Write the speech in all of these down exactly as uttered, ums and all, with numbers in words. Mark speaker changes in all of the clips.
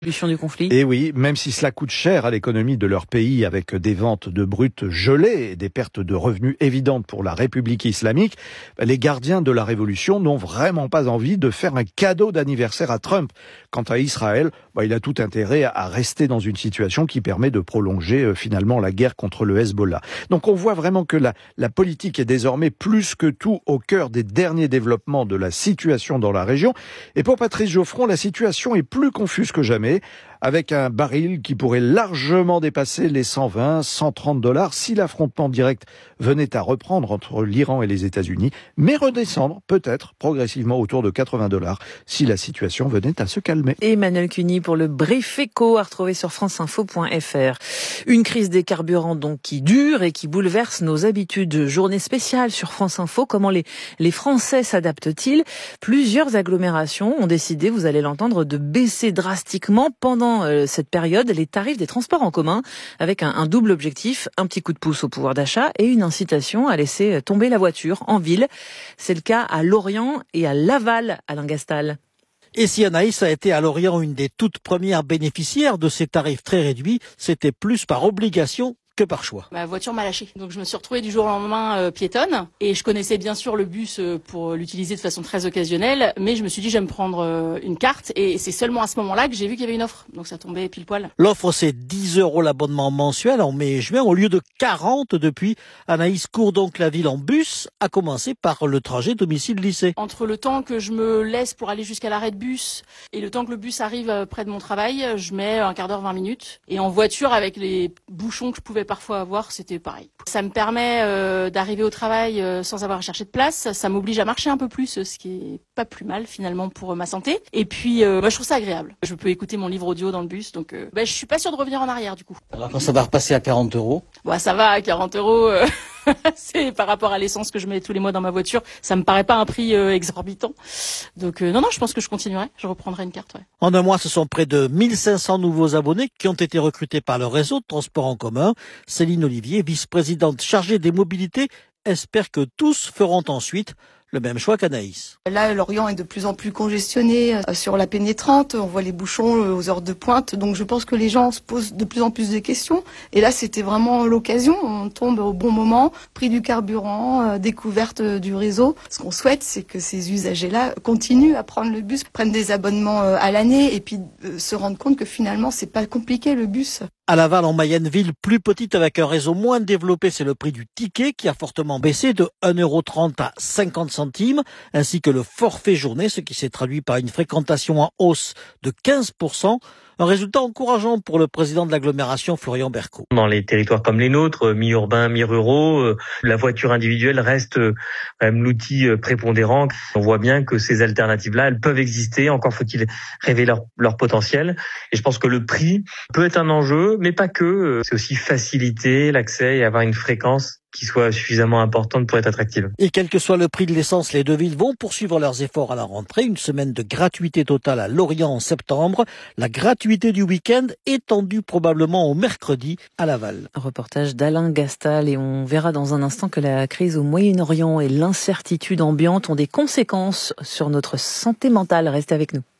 Speaker 1: Du conflit.
Speaker 2: Et oui, même si cela coûte cher à l'économie de leur pays avec des ventes de brut gelées et des pertes de revenus évidentes pour la République islamique, les gardiens de la révolution n'ont vraiment pas envie de faire un cadeau d'anniversaire à Trump. Quant à Israël, bah, il a tout intérêt à rester dans une situation qui permet de prolonger euh, finalement la guerre contre le Hezbollah. Donc on voit vraiment que la, la politique est désormais plus que tout au cœur des derniers développements de la situation dans la région. Et pour Patrice Geoffron, la situation est plus confuse que jamais, avec un baril qui pourrait largement dépasser les cent vingt, cent trente dollars si l'affrontement direct venait à reprendre entre l'Iran et les États-Unis, mais redescendre peut-être progressivement autour de quatre-vingts dollars si la situation venait à se calmer.
Speaker 1: Emmanuel Cuny pour le Brief Éco à retrouver sur franceinfo point f r. Une crise des carburants donc qui dure et qui bouleverse nos habitudes. Journée spéciale sur France Info. Comment les, les Français s'adaptent-ils? Plusieurs agglomérations ont décidé, vous allez l'entendre, de baisser drastiquement pendant cette période les tarifs des transports en commun avec un, un double objectif, un petit coup de pouce au pouvoir d'achat et une incitation à laisser tomber la voiture en ville. C'est le cas à Lorient et à Laval, Alain Gastal.
Speaker 3: Et si Anaïs a été à Lorient une des toutes premières bénéficiaires de ces tarifs très réduits, c'était plus par obligation que par choix.
Speaker 4: Ma voiture m'a lâché. Donc je me suis retrouvée du jour au lendemain euh, piétonne. Et je connaissais bien sûr le bus euh, pour l'utiliser de façon très occasionnelle. Mais je me suis dit, je vais me prendre euh, une carte. Et c'est seulement à ce moment-là que j'ai vu qu'il y avait une offre. Donc ça tombait pile poil.
Speaker 3: L'offre, c'est dix euros l'abonnement mensuel en mai et juin au lieu de quarante depuis. Anaïs court donc la ville en bus, à commencer par le trajet domicile-lycée.
Speaker 4: Entre le temps que je me laisse pour aller jusqu'à l'arrêt de bus et le temps que le bus arrive près de mon travail, je mets un quart d'heure, vingt minutes. Et en voiture, avec les bouchons que je pouvais parfois avoir, c'était pareil. Ça me permet euh, d'arriver au travail euh, sans avoir à chercher de place. Ça m'oblige à marcher un peu plus, ce qui est pas plus mal finalement pour euh, ma santé. Et puis, euh, bah, je trouve ça agréable. Je peux écouter mon livre audio dans le bus, donc euh, bah, je suis pas sûre de revenir en arrière du coup.
Speaker 3: Alors quand ça va repasser à quarante euros
Speaker 4: bah, ça va, à quarante euros, euh, c'est par rapport à l'essence que je mets tous les mois dans ma voiture. Ça me paraît pas un prix euh, exorbitant. Donc euh, non, non, je pense que je continuerai. Je reprendrai une carte. Ouais.
Speaker 3: En un mois, ce sont près de mille cinq cents nouveaux abonnés qui ont été recrutés par le réseau de transport en commun. Céline Olivier, vice-présidente chargée des mobilités, espère que tous feront ensuite le même choix qu'Anaïs.
Speaker 5: Là, Lorient est de plus en plus congestionné sur la pénétrante. On voit les bouchons aux heures de pointe. Donc, je pense que les gens se posent de plus en plus de questions. Et là, c'était vraiment l'occasion. On tombe au bon moment. Prix du carburant, découverte du réseau. Ce qu'on souhaite, c'est que ces usagers-là continuent à prendre le bus, prennent des abonnements à l'année et puis se rendent compte que finalement, c'est pas compliqué le bus.
Speaker 3: À Laval, en Mayenne, ville plus petite avec un réseau moins développé, c'est le prix du ticket qui a fortement baissé de un euro trente à cinquante centimes, ainsi que le forfait journée, ce qui s'est traduit par une fréquentation en hausse de quinze pour cent. Un résultat encourageant pour le président de l'agglomération, Florian Berco.
Speaker 6: Dans les territoires comme les nôtres, mi-urbains, mi-ruraux, la voiture individuelle reste quand même l'outil prépondérant. On voit bien que ces alternatives-là, elles peuvent exister. Encore faut-il révéler leur, leur potentiel. Et je pense que le prix peut être un enjeu, mais pas que. C'est aussi faciliter l'accès et avoir une fréquence qui soit suffisamment importante pour être attractive.
Speaker 3: Et quel que soit le prix de l'essence, les deux villes vont poursuivre leurs efforts à la rentrée. Une semaine de gratuité totale à Lorient en septembre. La gratuité du week-end étendue probablement au mercredi à Laval.
Speaker 1: Un reportage d'Alain Gastal et on verra dans un instant que la crise au Moyen-Orient et l'incertitude ambiante ont des conséquences sur notre santé mentale. Restez avec nous.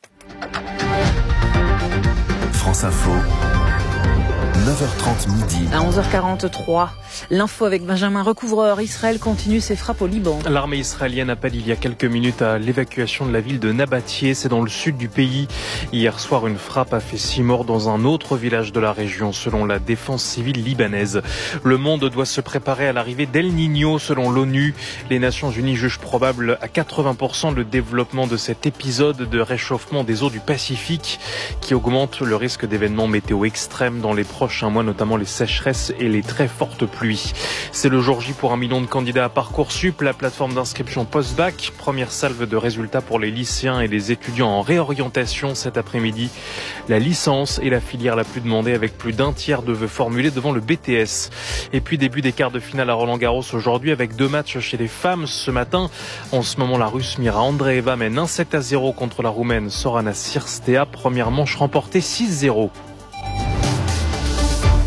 Speaker 7: France Info. neuf heures trente midi.
Speaker 1: À onze heures quarante-trois, l'info avec Benjamin Recouvreur. Israël continue ses frappes au Liban.
Speaker 8: L'armée israélienne appelle il y a quelques minutes à l'évacuation de la ville de Nabatieh. C'est dans le sud du pays. Hier soir, une frappe a fait six morts dans un autre village de la région, selon la défense civile libanaise. Le monde doit se préparer à l'arrivée d'El Niño, selon l'ONU. Les Nations Unies jugent probable à quatre-vingts pour cent le développement de cet épisode de réchauffement des eaux du Pacifique qui augmente le risque d'événements météo extrêmes dans les prochains un mois, notamment les sécheresses et les très fortes pluies. C'est le jour J pour un million de candidats à Parcoursup, la plateforme d'inscription post-bac. Première salve de résultats pour les lycéens et les étudiants en réorientation cet après-midi. La licence est la filière la plus demandée avec plus d'un tiers de vœux formulés devant le B T S. Et puis début des quarts de finale à Roland-Garros aujourd'hui avec deux matchs chez les femmes ce matin. En ce moment, la Russe Mira Andreeva mène un sept à zéro contre la Roumaine Sorana Cirstea. Première manche remportée six zéro.
Speaker 7: France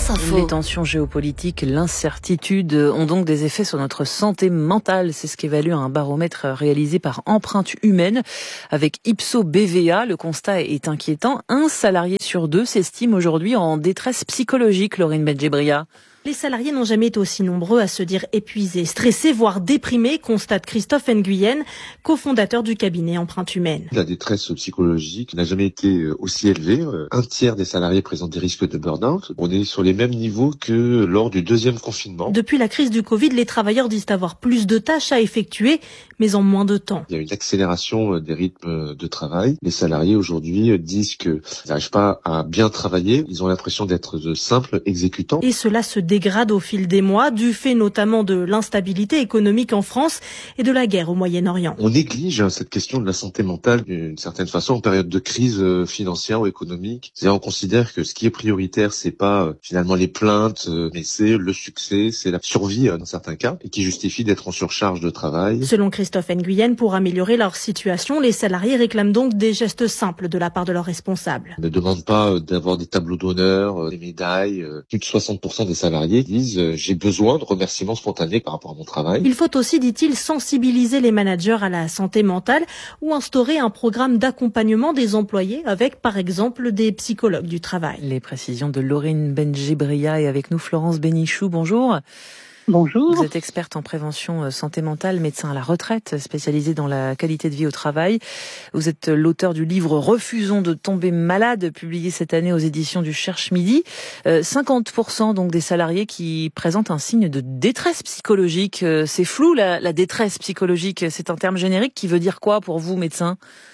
Speaker 1: France Info. Les tensions géopolitiques, l'incertitude ont donc des effets sur notre santé mentale. C'est ce qu'évalue un baromètre réalisé par Empreinte Humaine avec Ipsos B V A. Le constat est inquiétant. Un salarié sur deux s'estime aujourd'hui en détresse psychologique, Laurine Benjibria.
Speaker 9: Les salariés n'ont jamais été aussi nombreux à se dire épuisés, stressés, voire déprimés, constate Christophe Nguyen, cofondateur du cabinet Empreinte Humaine.
Speaker 10: La détresse psychologique n'a jamais été aussi élevée. Un tiers des salariés présentent des risques de burn-out. On est sur les mêmes niveaux que lors du deuxième confinement.
Speaker 9: Depuis la crise du Covid, les travailleurs disent avoir plus de tâches à effectuer, mais en moins de temps.
Speaker 10: Il y a une accélération des rythmes de travail. Les salariés aujourd'hui disent qu'ils n'arrivent pas à bien travailler. Ils ont l'impression d'être de simples exécutants.
Speaker 9: Et cela se dégrade au fil des mois, du fait notamment de l'instabilité économique en France et de la guerre au Moyen-Orient.
Speaker 10: On néglige cette question de la santé mentale d'une certaine façon en période de crise financière ou économique. C'est-à-dire on considère que ce qui est prioritaire, c'est pas finalement les plaintes, mais c'est le succès, c'est la survie dans certains cas, et qui justifie d'être en surcharge de travail.
Speaker 9: Selon Christophe Nguyen, pour améliorer leur situation, les salariés réclament donc des gestes simples de la part de leurs responsables.
Speaker 10: On ne demande pas d'avoir des tableaux d'honneur, des médailles. Plus de soixante pour cent des salariés disent euh, j'ai besoin de remerciements spontanés par rapport à mon travail.
Speaker 9: Il faut aussi, dit-il, sensibiliser les managers à la santé mentale ou instaurer un programme d'accompagnement des employés avec, par exemple, des psychologues du travail.
Speaker 1: Les précisions de Laurine Benjibria et avec nous Florence Bénichou. Bonjour.
Speaker 11: Bonjour.
Speaker 1: Vous êtes experte en prévention santé mentale, médecin à la retraite, spécialisée dans la qualité de vie au travail. Vous êtes l'auteur du livre Refusons de tomber malade, publié cette année aux éditions du Cherche Midi. Euh, cinquante pour cent donc des salariés qui présentent un signe de détresse psychologique. Euh, c'est flou la, la détresse psychologique. C'est un terme générique qui veut dire quoi pour vous, médecin ?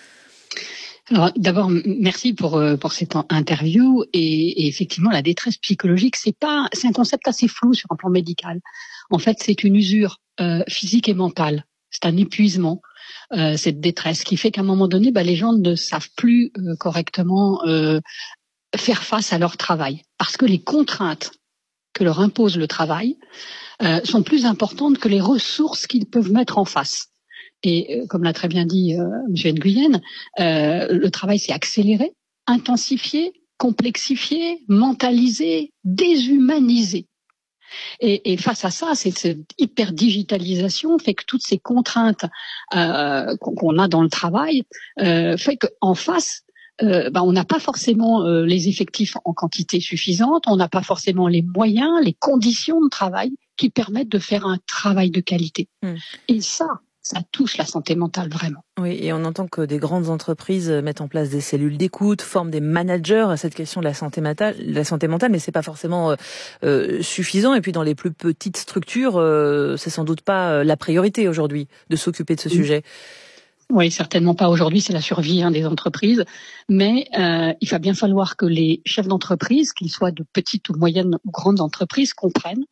Speaker 11: Alors, d'abord, merci pour pour cette interview et, et effectivement, la détresse psychologique, c'est pas, c'est un concept assez flou sur un plan médical. En fait, c'est une usure euh, physique et mentale. C'est un épuisement, euh, cette détresse, qui fait qu'à un moment donné, bah, les gens ne savent plus euh, correctement euh, faire face à leur travail, parce que les contraintes que leur impose le travail euh, sont plus importantes que les ressources qu'ils peuvent mettre en face. Et euh, comme l'a très bien dit euh, M. Nguyen, euh, le travail s'est accéléré, intensifié, complexifié, mentalisé, déshumanisé. Et, et face à ça, c'est cette hyper digitalisation fait que toutes ces contraintes euh, qu'on a dans le travail euh, fait qu'en face, euh, ben, on n'a pas forcément euh, les effectifs en quantité suffisante, on n'a pas forcément les moyens, les conditions de travail qui permettent de faire un travail de qualité. Mmh. Et ça, ça touche la santé mentale vraiment.
Speaker 1: Oui, et on entend que des grandes entreprises mettent en place des cellules d'écoute, forment des managers à cette question de la santé mentale, la santé mentale, mais c'est pas forcément euh, euh, suffisant. Et puis dans les plus petites structures, euh, c'est sans doute pas la priorité aujourd'hui de s'occuper de ce oui. sujet.
Speaker 11: Oui, certainement pas aujourd'hui, c'est la survie hein, des entreprises. Mais euh, il va bien falloir que les chefs d'entreprise, qu'ils soient de petites ou moyennes ou grandes entreprises, comprennent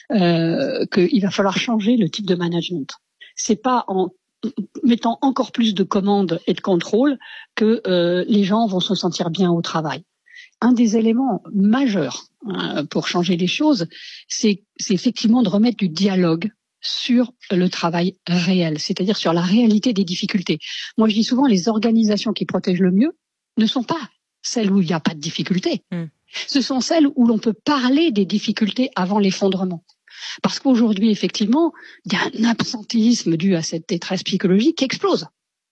Speaker 11: euh, qu'il va falloir changer le type de management. C'est pas en mettant encore plus de commandes et de contrôles que euh, les gens vont se sentir bien au travail. Un des éléments majeurs hein, pour changer les choses, c'est, c'est effectivement de remettre du dialogue sur le travail réel, c'est-à-dire sur la réalité des difficultés. Moi, je dis souvent, les organisations qui protègent le mieux ne sont pas celles où il n'y a pas de difficultés. Mmh. Ce sont celles où l'on peut parler des difficultés avant l'effondrement. Parce qu'aujourd'hui, effectivement, il y a un absentéisme dû à cette détresse psychologique qui explose.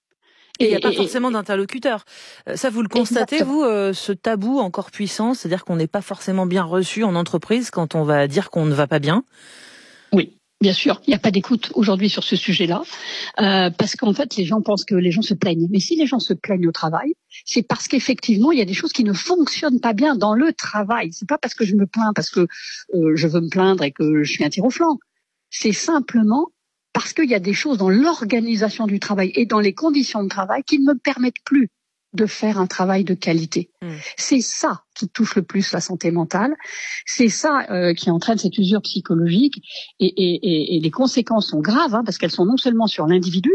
Speaker 1: Et il n'y a pas et, forcément d'interlocuteur. Ça, vous le constatez, exactement. vous, euh, ce tabou encore puissant, c'est-à-dire qu'on n'est pas forcément bien reçu en entreprise quand on va dire qu'on ne va pas bien ?
Speaker 11: Oui. Bien sûr, il n'y a pas d'écoute aujourd'hui sur ce sujet-là, euh, parce qu'en fait, les gens pensent que les gens se plaignent. Mais si les gens se plaignent au travail, c'est parce qu'effectivement, il y a des choses qui ne fonctionnent pas bien dans le travail. C'est pas parce que je me plains, parce que euh, je veux me plaindre et que je suis un tir au flanc. C'est simplement parce qu'il y a des choses dans l'organisation du travail et dans les conditions de travail qui ne me permettent plus de faire un travail de qualité. Mmh. C'est ça qui touche le plus la santé mentale. C'est ça euh, qui entraîne cette usure psychologique. Et, et, et, et les conséquences sont graves, hein, parce qu'elles sont non seulement sur l'individu,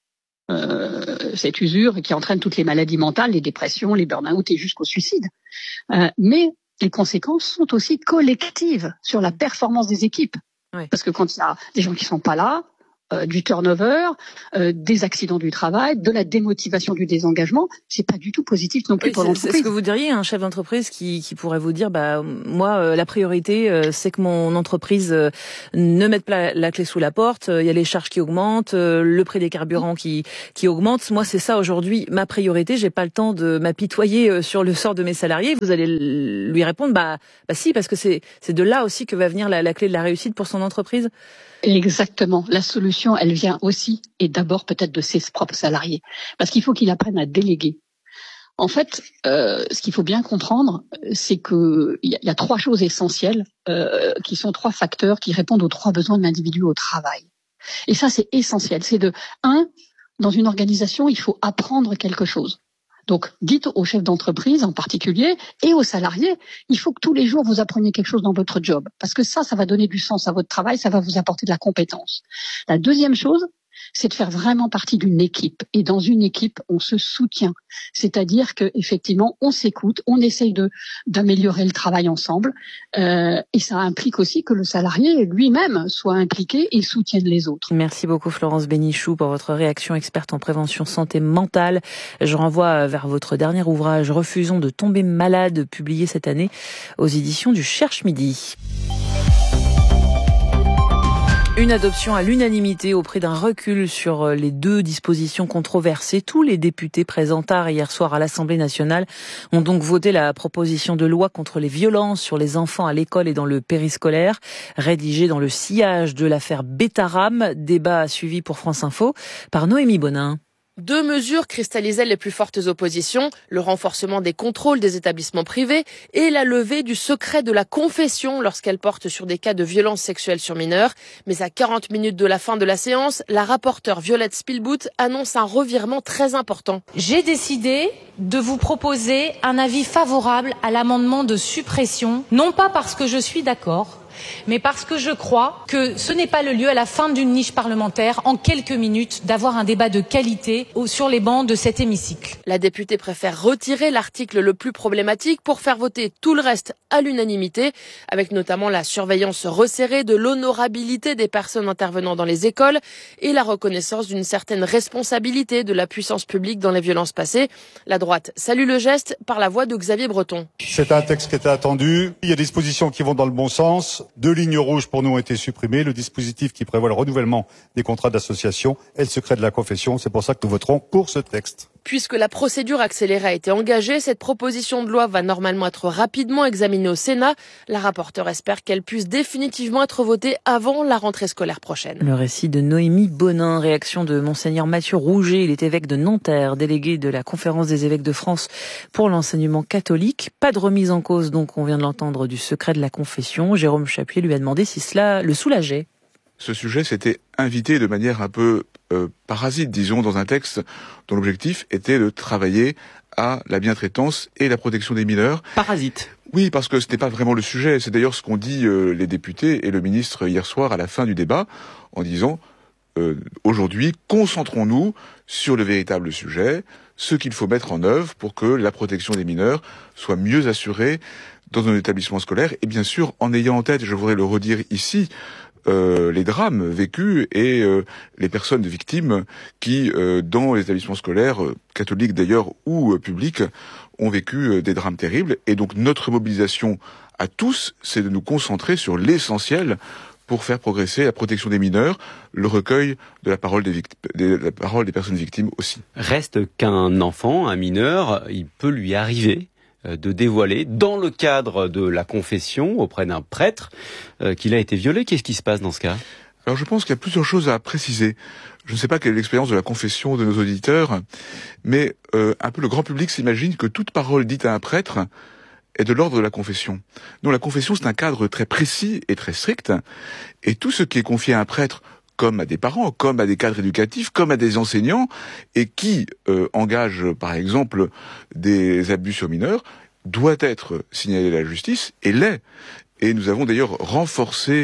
Speaker 11: euh, cette usure qui entraîne toutes les maladies mentales, les dépressions, les burn-out et jusqu'au suicide, euh, mais les conséquences sont aussi collectives sur la performance des équipes. Oui. Parce que quand il y a des gens qui sont pas là, euh, du turnover, euh, des accidents du travail, de la démotivation, du désengagement. C'est pas du tout positif non plus
Speaker 1: oui,
Speaker 11: pour
Speaker 1: c'est,
Speaker 11: l'entreprise.
Speaker 1: C'est ce que vous diriez à un chef d'entreprise qui, qui pourrait vous dire, bah moi euh, la priorité euh, c'est que mon entreprise euh, ne mette pas la, la clé sous la porte. Il y a les charges qui augmentent, euh, le prix des carburants qui qui augmente. Moi c'est ça aujourd'hui ma priorité. J'ai pas le temps de m'apitoyer euh, sur le sort de mes salariés. Vous allez lui répondre, bah bah si, parce que c'est c'est de là aussi que va venir la, la clé de la réussite pour son entreprise.
Speaker 11: Exactement. La solution, elle vient aussi et d'abord peut-être de ses propres salariés. Parce qu'il faut qu'il apprenne à déléguer. En fait, euh, ce qu'il faut bien comprendre, c'est que il y, y a trois choses essentielles euh, qui sont trois facteurs qui répondent aux trois besoins de l'individu au travail. Et ça, c'est essentiel. C'est de, un, dans une organisation, il faut apprendre quelque chose. Donc, dites aux chefs d'entreprise en particulier et aux salariés, il faut que tous les jours vous appreniez quelque chose dans votre job. Parce que ça, ça va donner du sens à votre travail, ça va vous apporter de la compétence. La deuxième chose, c'est de faire vraiment partie d'une équipe. Et dans une équipe, on se soutient. C'est-à-dire que effectivement, on s'écoute, on essaye de d'améliorer le travail ensemble. Euh, et ça implique aussi que le salarié lui-même soit impliqué et soutienne les autres.
Speaker 1: Merci beaucoup Florence Bénichou pour votre réaction, experte en prévention santé mentale. Je renvoie vers votre dernier ouvrage « Refusons de tomber malade » publié cette année aux éditions du Cherche Midi. Une adoption à l'unanimité au prix d'un recul sur les deux dispositions controversées. Tous les députés présents tard hier soir à l'Assemblée nationale ont donc voté la proposition de loi contre les violences sur les enfants à l'école et dans le périscolaire, rédigée dans le sillage de l'affaire Betaram. Débat suivi pour France Info par Noémie Bonin.
Speaker 12: Deux mesures cristallisaient les plus fortes oppositions, le renforcement des contrôles des établissements privés et la levée du secret de la confession lorsqu'elle porte sur des cas de violences sexuelles sur mineurs. Mais à quarante minutes de la fin de la séance, la rapporteure Violette Spilbout annonce un revirement très important.
Speaker 13: J'ai décidé de vous proposer un avis favorable à l'amendement de suppression, non pas parce que je suis d'accord, mais parce que je crois que ce n'est pas le lieu à la fin d'une niche parlementaire, en quelques minutes, d'avoir un débat de qualité sur les bancs de cet hémicycle.
Speaker 12: La députée préfère retirer l'article le plus problématique pour faire voter tout le reste à l'unanimité, avec notamment la surveillance resserrée de l'honorabilité des personnes intervenant dans les écoles et la reconnaissance d'une certaine responsabilité de la puissance publique dans les violences passées. La droite salue le geste par la voix de Xavier Breton.
Speaker 14: C'est un texte qui était attendu. Il y a des dispositions qui vont dans le bon sens. Deux lignes rouges pour nous ont été supprimées. Le dispositif qui prévoit le renouvellement des contrats d'association et le secret de la confession. C'est pour ça que nous voterons pour ce texte.
Speaker 12: Puisque la procédure accélérée a été engagée, cette proposition de loi va normalement être rapidement examinée au Sénat. La rapporteure espère qu'elle puisse définitivement être votée avant la rentrée scolaire prochaine.
Speaker 1: Le récit de Noémie Bonin, réaction de Monseigneur Mathieu Rouget, il est évêque de Nanterre, délégué de la Conférence des évêques de France pour l'enseignement catholique. Pas de remise en cause, donc on vient de l'entendre, du secret de la confession. Jérôme Chapuis lui a demandé si cela le soulageait.
Speaker 15: Ce sujet s'était invité de manière un peu euh, parasite, disons, dans un texte dont l'objectif était de travailler à la bientraitance et la protection des mineurs.
Speaker 1: Parasite.
Speaker 15: Oui, parce que ce n'est pas vraiment le sujet. C'est d'ailleurs ce qu'ont dit euh, les députés et le ministre hier soir à la fin du débat, en disant euh, aujourd'hui, concentrons-nous sur le véritable sujet, ce qu'il faut mettre en œuvre pour que la protection des mineurs soit mieux assurée dans un établissement scolaire, et bien sûr en ayant en tête, je voudrais le redire ici, Euh, les drames vécus et euh, les personnes victimes qui, euh, dans les établissements scolaires, euh, catholiques d'ailleurs ou euh, publics, ont vécu euh, des drames terribles. Et donc notre mobilisation à tous, c'est de nous concentrer sur l'essentiel pour faire progresser la protection des mineurs, le recueil de la parole des, victimes, de la parole des personnes victimes aussi.
Speaker 16: Reste qu'un enfant, un mineur, il peut lui arriver de dévoiler, dans le cadre de la confession auprès d'un prêtre, euh, qu'il a été violé. Qu'est-ce qui se passe dans ce cas ?
Speaker 15: Alors je pense qu'il y a plusieurs choses à préciser. Je ne sais pas quelle est l'expérience de la confession de nos auditeurs, mais euh, un peu le grand public s'imagine que toute parole dite à un prêtre est de l'ordre de la confession. Non, la confession, c'est un cadre très précis et très strict, et tout ce qui est confié à un prêtre, comme à des parents, comme à des cadres éducatifs, comme à des enseignants, et qui euh, engage, par exemple, des abus sur mineurs, doit être signalé à la justice, et l'est. Et nous avons d'ailleurs renforcé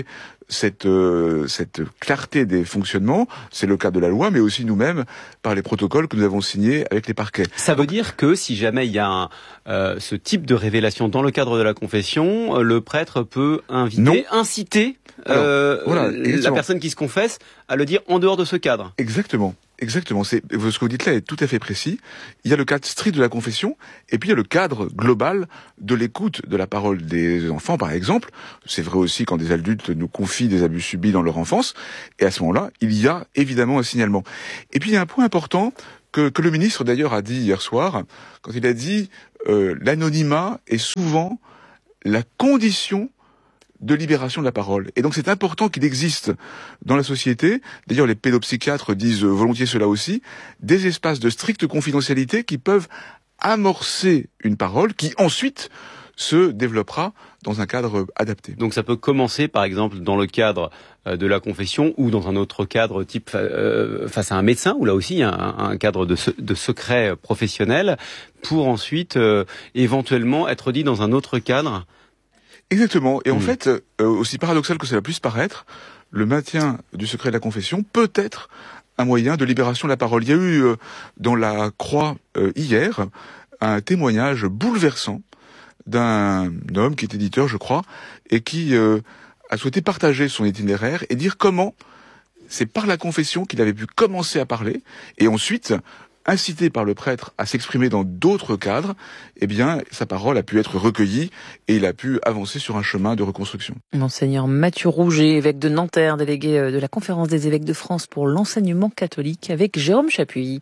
Speaker 15: cette euh, cette clarté des fonctionnements, c'est le cas de la loi, mais aussi nous-mêmes par les protocoles que nous avons signés avec les parquets.
Speaker 16: Ça veut dire que si jamais il y a un, euh, ce type de révélation dans le cadre de la confession, le prêtre peut inviter,
Speaker 15: non.
Speaker 16: inciter euh,
Speaker 15: Alors, voilà,
Speaker 16: la personne qui se confesse à le dire en dehors de ce cadre.
Speaker 15: Exactement. Exactement, c'est, ce que vous dites là est tout à fait précis. Il y a le cadre strict de la confession, et puis il y a le cadre global de l'écoute de la parole des enfants, par exemple. C'est vrai aussi quand des adultes nous confient des abus subis dans leur enfance, et à ce moment-là, il y a évidemment un signalement. Et puis il y a un point important que, que le ministre d'ailleurs a dit hier soir, quand il a dit euh, l'anonymat est souvent la condition de libération de la parole. Et donc c'est important qu'il existe dans la société, d'ailleurs les pédopsychiatres disent volontiers cela aussi, des espaces de stricte confidentialité qui peuvent amorcer une parole qui ensuite se développera dans un cadre adapté.
Speaker 16: Donc ça peut commencer par exemple dans le cadre de la confession ou dans un autre cadre type euh, face à un médecin, où là aussi il y a un, un cadre de, de secret professionnel, pour ensuite euh, éventuellement être dit dans un autre cadre.
Speaker 15: Exactement. Et en
Speaker 16: mmh.
Speaker 15: fait, euh, aussi paradoxal que cela puisse paraître, le maintien du secret de la confession peut être un moyen de libération de la parole. Il y a eu euh, dans la Croix euh, hier un témoignage bouleversant d'un homme qui est éditeur, je crois, et qui euh, a souhaité partager son itinéraire et dire comment c'est par la confession qu'il avait pu commencer à parler, et ensuite, incité par le prêtre à s'exprimer dans d'autres cadres, eh bien, sa parole a pu être recueillie et il a pu avancer sur un chemin de reconstruction.
Speaker 1: Monseigneur Mathieu Rouget, évêque de Nanterre, délégué de la Conférence des évêques de France pour l'enseignement catholique, avec Jérôme Chapuis.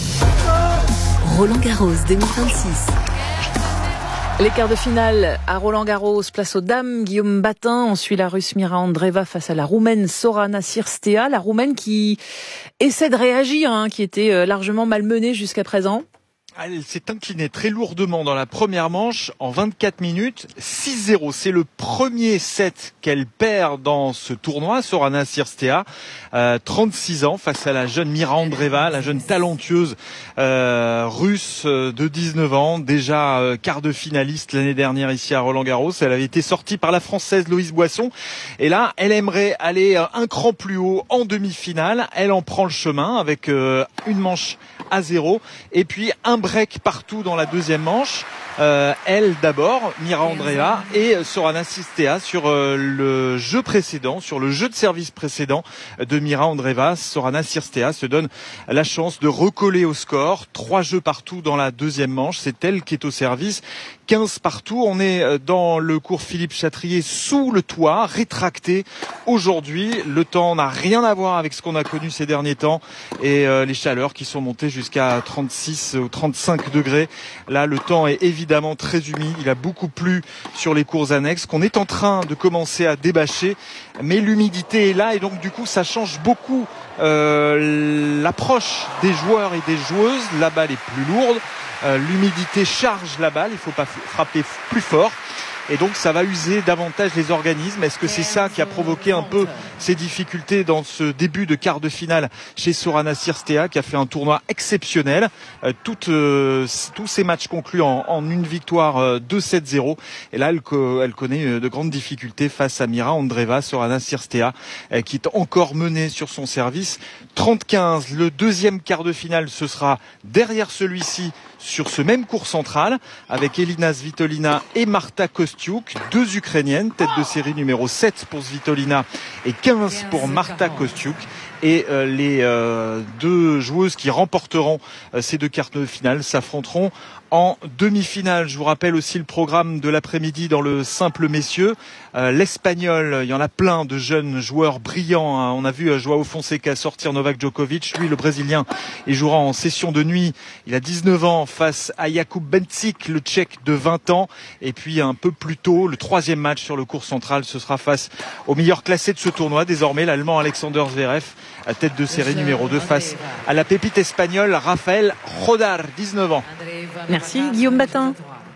Speaker 17: Roland Garros deux mille vingt-six.
Speaker 1: Les quarts de finale à Roland-Garros, place aux dames. Guillaume Batin, on suit la Russe Mira Andreeva face à la Roumaine Sorana Cirstea. La Roumaine qui essaie de réagir, hein, qui était largement malmenée jusqu'à présent.
Speaker 18: Elle s'est inclinée très lourdement dans la première manche en vingt-quatre minutes, six zéro. C'est le premier set qu'elle perd dans ce tournoi, Sorana Cirstea, euh, trente-six ans, face à la jeune Mira Andreeva, la jeune talentueuse euh, russe de dix-neuf ans, déjà euh, quart de finaliste l'année dernière ici à Roland-Garros. Elle avait été sortie par la Française Loïse Boisson. Et là, elle aimerait aller un cran plus haut en demi-finale. Elle en prend le chemin avec euh, une manche à zéro et puis un break partout dans la deuxième manche. Euh, elle d'abord, Mira Andreeva, et Sorana Cirstea sur euh, le jeu précédent, sur le jeu de service précédent de Mira Andreeva. Sorana Cirstea se donne la chance de recoller au score. Trois jeux partout dans la deuxième manche. C'est elle qui est au service. quinze partout. On est dans le cours Philippe Chatrier sous le toit, rétracté aujourd'hui. Le temps n'a rien à voir avec ce qu'on a connu ces derniers temps et euh, les chaleurs qui sont montées jusqu'à trente-six ou trente-cinq degrés. Là, le temps est évidemment très humide. Il a beaucoup plu sur les cours annexes qu'on est en train de commencer à débâcher, mais l'humidité est là et donc du coup ça change beaucoup euh, l'approche des joueurs et des joueuses. La balle est plus lourde. Euh, l'humidité charge la balle, il ne faut pas frapper plus fort et donc ça va user davantage les organismes. Est-ce que c'est ça qui a provoqué un peu ces difficultés dans ce début de quart de finale chez Sorana Cirstea, qui a fait un tournoi exceptionnel, euh, toutes, euh, tous ces matchs conclus en, en une victoire euh, deux sept zéro, et là elle, elle connaît de grandes difficultés face à Mira Andreeva. Sorana Cirstea euh, qui est encore menée sur son service trente quinze. Le deuxième quart de finale, ce sera derrière celui-ci sur ce même court central avec Elina Svitolina et Marta Kostyuk, deux Ukrainiennes, tête de série numéro sept pour Svitolina et quinze pour Marta Kostyuk. Et euh, les euh, deux joueuses qui remporteront euh, ces deux quarts de finale s'affronteront en demi-finale. Je vous rappelle aussi le programme de l'après-midi dans le simple messieurs. Euh, L'Espagnol, il y en a plein de jeunes joueurs brillants, hein. On a vu euh, Joao Fonseca sortir Novak Djokovic. Lui, le Brésilien, il jouera en session de nuit. Il a dix-neuf ans face à Jakub Benčić, le Tchèque de vingt ans. Et puis un peu plus tôt, le troisième match sur le court central, ce sera face au meilleur classé de ce tournoi, désormais l'Allemand Alexander Zverev, à tête de série numéro deux, face à la pépite espagnole Rafael Rodar, dix-neuf ans.
Speaker 1: Merci Guillaume Batin.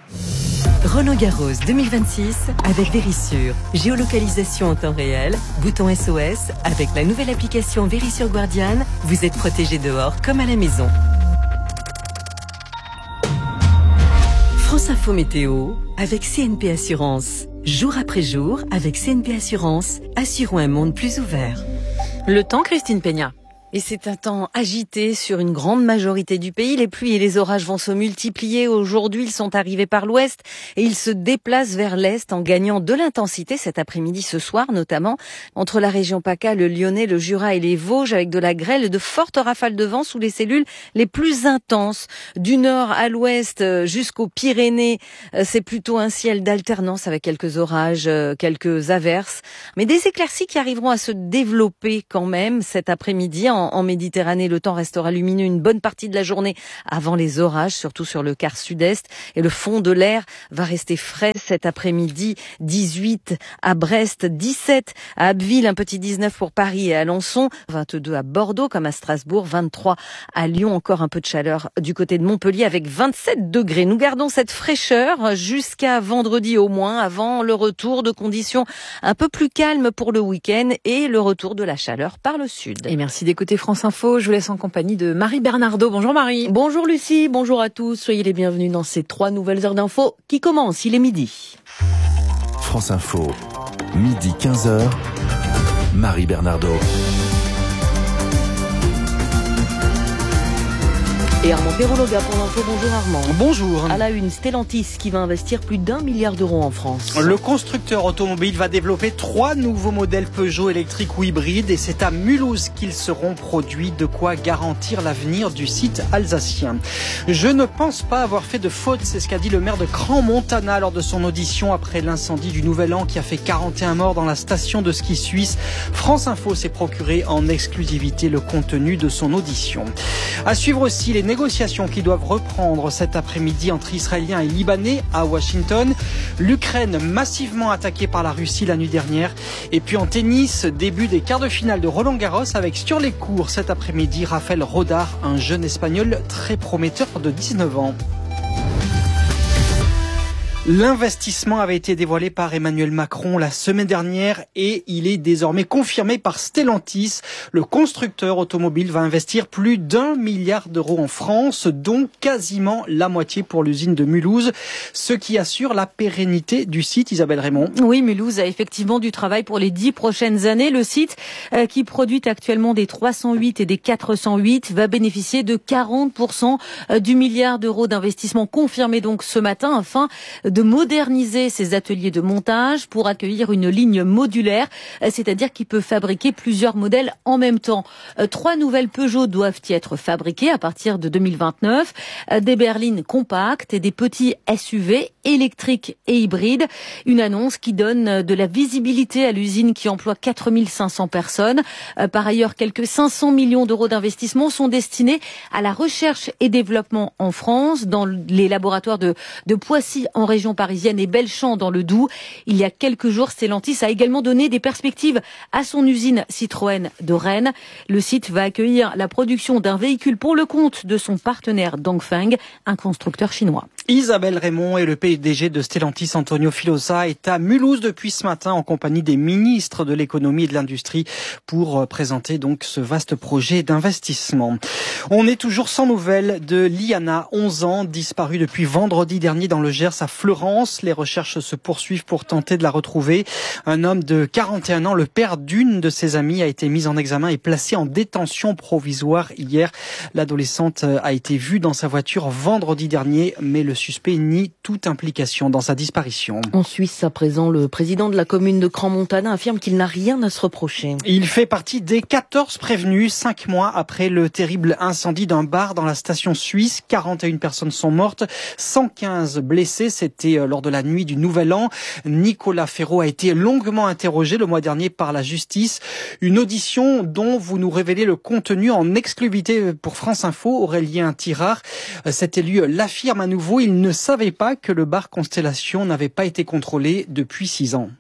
Speaker 17: Roland Garros deux mille vingt-six avec Verisure. Géolocalisation en temps réel, bouton S O S. Avec la nouvelle application Verisure Guardian, vous êtes protégé dehors comme à la maison. France Info Météo avec C N P Assurance. Jour après jour, avec C N P Assurance, assurons un monde plus ouvert.
Speaker 1: Le temps, Christine Peña.
Speaker 19: Et c'est un temps agité sur une grande majorité du pays. Les pluies et les orages vont se multiplier. Aujourd'hui, ils sont arrivés par l'ouest et ils se déplacent vers l'est en gagnant de l'intensité cet après-midi, ce soir notamment, entre la région PACA, le Lyonnais, le Jura et les Vosges, avec de la grêle et de fortes rafales de vent sous les cellules les plus intenses. Du nord à l'ouest jusqu'aux Pyrénées, c'est plutôt un ciel d'alternance avec quelques orages, quelques averses, mais des éclaircies qui arriveront à se développer quand même cet après-midi en En Méditerranée. Le temps restera lumineux une bonne partie de la journée avant les orages, surtout sur le quart sud-est. Et le fond de l'air va rester frais cet après-midi. dix-huit à Brest, dix-sept à Abbeville, un petit dix-neuf pour Paris et Alençon, vingt-deux à Bordeaux comme à Strasbourg, vingt-trois à Lyon. Encore un peu de chaleur du côté de Montpellier avec vingt-sept degrés. Nous gardons cette fraîcheur jusqu'à vendredi au moins, avant le retour de conditions un peu plus calmes pour le week-end et le retour de la chaleur par le sud.
Speaker 1: Et merci d'écouter France Info. Je vous laisse en compagnie de Marie Bernardo. Bonjour Marie.
Speaker 20: Bonjour Lucie, bonjour à tous. Soyez les bienvenus dans ces trois nouvelles heures d'info qui commencent. Il est midi.
Speaker 7: France Info, midi quinze heures, Marie Bernardo.
Speaker 20: Et Armand Perrologa pour l'info. Bonjour Armand.
Speaker 3: Bonjour.
Speaker 20: À la une, Stellantis qui va investir plus d'un milliard d'euros en France.
Speaker 3: Le constructeur automobile va développer trois nouveaux modèles Peugeot électriques ou hybrides et c'est à Mulhouse qu'ils seront produits, de quoi garantir l'avenir du site alsacien. Je ne pense pas avoir fait de faute, c'est ce qu'a dit le maire de Crans-Montana lors de son audition après l'incendie du Nouvel An qui a fait quarante et un morts dans la station de ski suisse. France Info s'est procuré en exclusivité le contenu de son audition. À suivre aussi les négociations qui doivent reprendre cet après-midi entre Israéliens et Libanais à Washington. L'Ukraine massivement attaquée par la Russie la nuit dernière. Et puis en tennis, début des quarts de finale de Roland-Garros avec sur les cours cet après-midi Rafael Rodar, un jeune espagnol très prometteur de dix-neuf ans. L'investissement avait été dévoilé par Emmanuel Macron la semaine dernière et il est désormais confirmé par Stellantis. Le constructeur automobile va investir plus d'un milliard d'euros en France, dont quasiment la moitié pour l'usine de Mulhouse, ce qui assure la pérennité du site. Isabelle Raymond.
Speaker 1: Oui, Mulhouse a effectivement du travail pour les dix prochaines années. Le site, euh, qui produit actuellement des trois cent huit et des quatre cent huit, va bénéficier de quarante pour cent du milliard d'euros d'investissement confirmé donc ce matin afin de moderniser ses ateliers de montage pour accueillir une ligne modulaire, c'est-à-dire qui peut fabriquer plusieurs modèles en même temps. Trois nouvelles Peugeot doivent y être fabriquées à partir de deux mille vingt-neuf, des berlines compactes et des petits S U V électriques et hybrides. Une annonce qui donne de la visibilité à l'usine qui emploie quatre mille cinq cents personnes. Par ailleurs, quelques cinq cents millions d'euros d'investissement sont destinés à la recherche et développement en France, dans les laboratoires de, de Poissy en région parisienne et Belchamp dans le Doubs. Il y a quelques jours, Stellantis a également donné des perspectives à son usine Citroën de Rennes. Le site va accueillir la production d'un véhicule pour le compte de son partenaire Dongfeng, un constructeur chinois.
Speaker 3: Isabelle Raymond et le P D G de Stellantis, Antonio Filosa, est à Mulhouse depuis ce matin en compagnie des ministres de l'économie et de l'industrie pour présenter donc ce vaste projet d'investissement. On est toujours sans nouvelles de Liana, onze ans, disparue depuis vendredi dernier dans le Gers à Florence. Les recherches se poursuivent pour tenter de la retrouver. Un homme de quarante et un ans, le père d'une de ses amies, a été mis en examen et placé en détention provisoire hier. L'adolescente a été vue dans sa voiture vendredi dernier, mais le suspect nie toute implication dans sa disparition.
Speaker 20: En Suisse, à présent, le président de la commune de Crans-Montana affirme qu'il n'a rien à se reprocher.
Speaker 3: Il fait partie des quatorze prévenus, cinq mois après le terrible incendie d'un bar dans la station suisse. quarante et une personnes sont mortes, cent quinze blessés. C'était lors de la nuit du Nouvel An. Nicolas Ferraud a été longuement interrogé le mois dernier par la justice. Une audition dont vous nous révélez le contenu en exclusivité pour France Info. Aurélien Tirard, cet élu l'affirme à nouveau, il ne savait pas que le bar Constellation n'avait pas été contrôlé depuis six ans.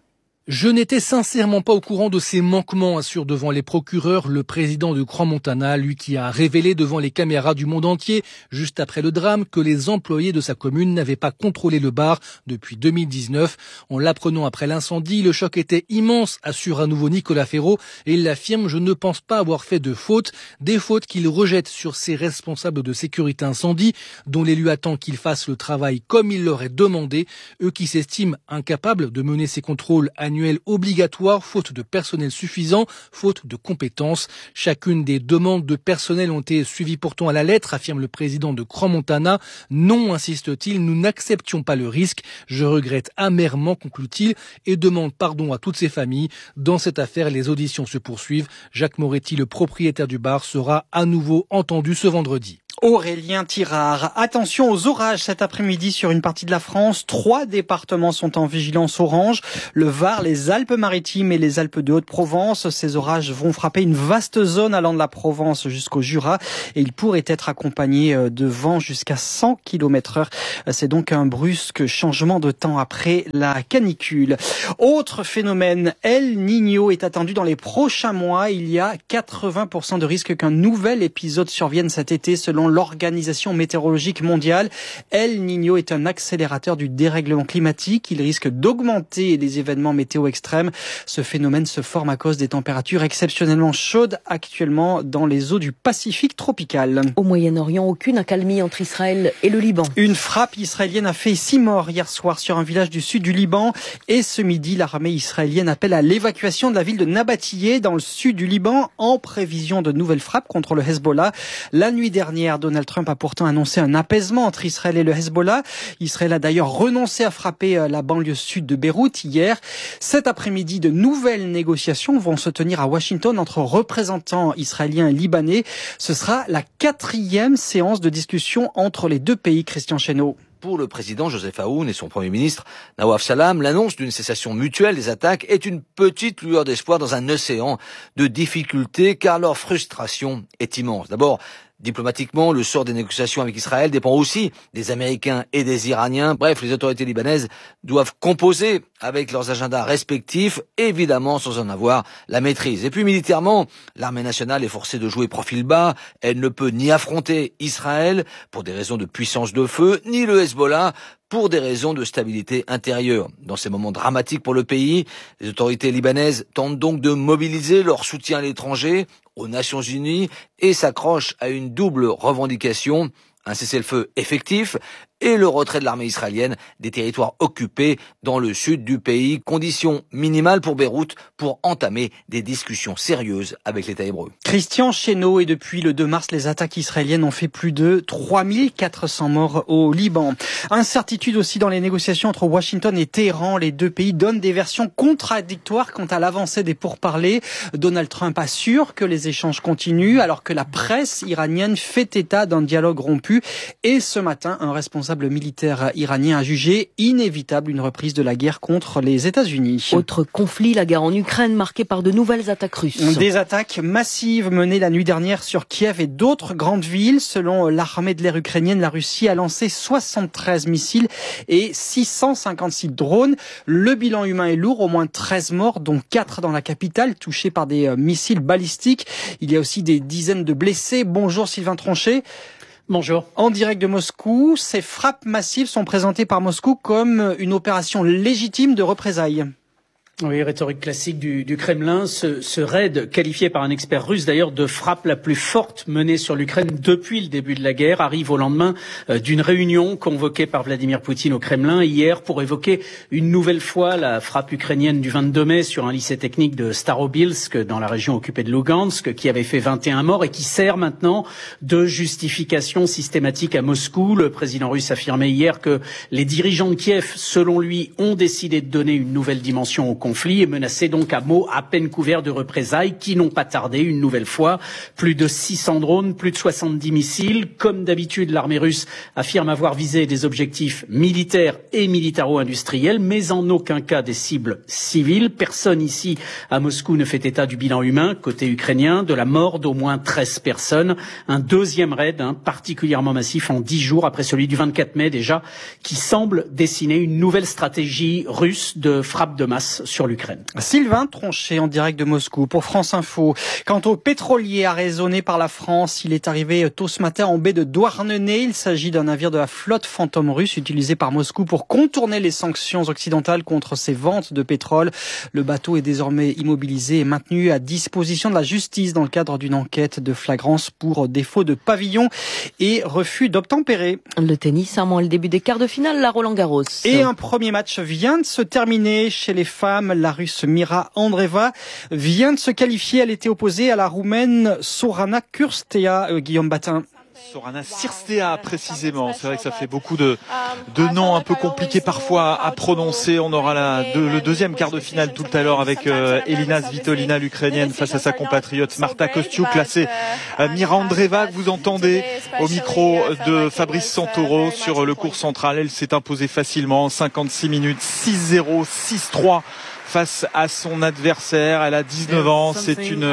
Speaker 21: Je n'étais sincèrement pas au courant de ces manquements, assure devant les procureurs le président de Crans-Montana, lui qui a révélé devant les caméras du monde entier, juste après le drame, que les employés de sa commune n'avaient pas contrôlé le bar depuis deux mille dix-neuf. En l'apprenant après l'incendie, le choc était immense, assure à nouveau Nicolas Ferraud, et il affirme « Je ne pense pas avoir fait de fautes », des fautes qu'il rejette sur ses responsables de sécurité incendie, dont l'élu attend qu'ils fassent le travail comme il leur est demandé, eux qui s'estiment incapables de mener ces contrôles annuels obligatoire, faute de personnel suffisant, faute de compétences. Chacune des demandes de personnel ont été suivies pourtant à la lettre, affirme le président de Crans-Montana. Non, insiste-t-il, nous n'acceptions pas le risque. Je regrette amèrement, conclut-il, et demande pardon à toutes ces familles. Dans cette affaire, les auditions se poursuivent. Jacques Moretti, le propriétaire du bar, sera à nouveau entendu ce vendredi.
Speaker 22: Aurélien Tirard. Attention aux orages cet après-midi sur une partie de la France. Trois départements sont en vigilance orange. Le Var, les Alpes-Maritimes et les Alpes de Haute-Provence. Ces orages vont frapper une vaste zone allant de la Provence jusqu'au Jura et ils pourraient être accompagnés de vents jusqu'à cent kilomètres heure. C'est donc un brusque changement de temps après la canicule. Autre phénomène, El Niño est attendu dans les prochains mois. Il y a quatre-vingts pour cent de risque qu'un nouvel épisode survienne cet été selon l'Organisation météorologique mondiale. El Niño est un accélérateur du dérèglement climatique. Il risque d'augmenter les événements météo extrêmes. Ce phénomène se forme à cause des températures exceptionnellement chaudes actuellement dans les eaux du Pacifique tropical.
Speaker 20: Au Moyen-Orient, aucune accalmie entre Israël et le Liban.
Speaker 22: Une frappe israélienne a fait six morts hier soir sur un village du sud du Liban. Et ce midi, l'armée israélienne appelle à l'évacuation de la ville de Nabatiyeh dans le sud du Liban en prévision de nouvelles frappes contre le Hezbollah. La nuit dernière, Donald Trump a pourtant annoncé un apaisement entre Israël et le Hezbollah. Israël a d'ailleurs renoncé à frapper la banlieue sud de Beyrouth hier. Cet après-midi, de nouvelles négociations vont se tenir à Washington entre représentants israéliens et libanais. Ce sera la quatrième séance de discussion entre les deux pays, Christian Chesneau.
Speaker 23: Pour le président Joseph Aoun et son premier ministre Nawaf Salam, l'annonce d'une cessation mutuelle des attaques est une petite lueur d'espoir dans un océan de difficultés car leur frustration est immense. D'abord, diplomatiquement, le sort des négociations avec Israël dépend aussi des Américains et des Iraniens. Bref, les autorités libanaises doivent composer avec leurs agendas respectifs, évidemment sans en avoir la maîtrise. Et puis militairement, l'armée nationale est forcée de jouer profil bas. Elle ne peut ni affronter Israël pour des raisons de puissance de feu, ni le Hezbollah pour des raisons de stabilité intérieure. Dans ces moments dramatiques pour le pays, les autorités libanaises tentent donc de mobiliser leur soutien à l'étranger, aux Nations Unies, et s'accrochent à une double revendication, un cessez-le-feu effectif et le retrait de l'armée israélienne des territoires occupés dans le sud du pays, condition minimale pour Beyrouth pour entamer des discussions sérieuses avec l'État hébreu.
Speaker 22: Christian Chesneau, et depuis le deux mars, les attaques israéliennes ont fait plus de trois mille quatre cents morts au Liban. Incertitude aussi dans les négociations entre Washington et Téhéran. Les deux pays donnent des versions contradictoires quant à l'avancée des pourparlers. Donald Trump assure que les échanges continuent alors que la presse iranienne fait état d'un dialogue rompu. Et ce matin, un responsable militaire iranien a jugé inévitable une reprise de la guerre contre les États-Unis.
Speaker 20: Autre conflit, la guerre en Ukraine, marquée par de nouvelles attaques russes.
Speaker 22: Des attaques massives menées la nuit dernière sur Kiev et d'autres grandes villes. Selon l'armée de l'air ukrainienne, la Russie a lancé soixante-treize missiles et six cent cinquante-six drones. Le bilan humain est lourd, au moins treize morts, dont quatre dans la capitale, touchés par des missiles balistiques. Il y a aussi des dizaines de blessés. Bonjour Sylvain Tronchet.
Speaker 24: Bonjour.
Speaker 22: En direct de Moscou, ces frappes massives sont présentées par Moscou comme une opération légitime de représailles.
Speaker 24: Oui, rhétorique classique du, du Kremlin. Ce, ce raid, qualifié par un expert russe d'ailleurs de frappe la plus forte menée sur l'Ukraine depuis le début de la guerre, arrive au lendemain euh, d'une réunion convoquée par Vladimir Poutine au Kremlin hier pour évoquer une nouvelle fois la frappe ukrainienne du vingt-deux mai sur un lycée technique de Starobilsk dans la région occupée de Lugansk, qui avait fait vingt et un morts et qui sert maintenant de justification systématique à Moscou. Le président russe affirmait hier que les dirigeants de Kiev, selon lui, ont décidé de donner une nouvelle dimension au conflit et menaçait donc à mots à peine couverts de représailles qui n'ont pas tardé une nouvelle fois. Plus de six cents drones, plus de soixante-dix missiles. Comme d'habitude, l'armée russe affirme avoir visé des objectifs militaires et militaro-industriels, mais en aucun cas des cibles civiles. Personne ici à Moscou ne fait état du bilan humain côté ukrainien, de la mort d'au moins treize personnes. Un deuxième raid hein, particulièrement massif en dix jours après celui du vingt-quatre mai déjà, qui semble dessiner une nouvelle stratégie russe de frappe de masse sur l'Ukraine.
Speaker 22: Sylvain Tronchet en direct de Moscou pour France Info. Quant au pétrolier arraisonné par la France, il est arrivé tôt ce matin en baie de Douarnenez. Il s'agit d'un navire de la flotte Fantôme russe utilisé par Moscou pour contourner les sanctions occidentales contre ses ventes de pétrole. Le bateau est désormais immobilisé et maintenu à disposition de la justice dans le cadre d'une enquête de flagrance pour défaut de pavillon et refus d'obtempérer.
Speaker 20: Le tennis, avant le début des quarts de finale, la Roland-Garros.
Speaker 22: Et un premier match vient de se terminer chez les femmes. La Russe Mira Andreeva vient de se qualifier. Elle était opposée à la Roumaine Sorana Cirstea. Euh, Guillaume Batin.
Speaker 18: Sorana Cirstea précisément. C'est vrai que ça fait beaucoup de, de noms un peu compliqués parfois à prononcer. On aura la, de, le deuxième quart de finale tout à l'heure avec euh, Elina Svitolina, l'Ukrainienne, face à sa compatriote Marta Kostyuk. Là, c'est euh, Mira Andreeva que vous entendez au micro de Fabrice Santoro sur le court central. Elle s'est imposée facilement, cinquante-six minutes, six zéro, six trois. Face à son adversaire, elle a dix-neuf ans, c'est une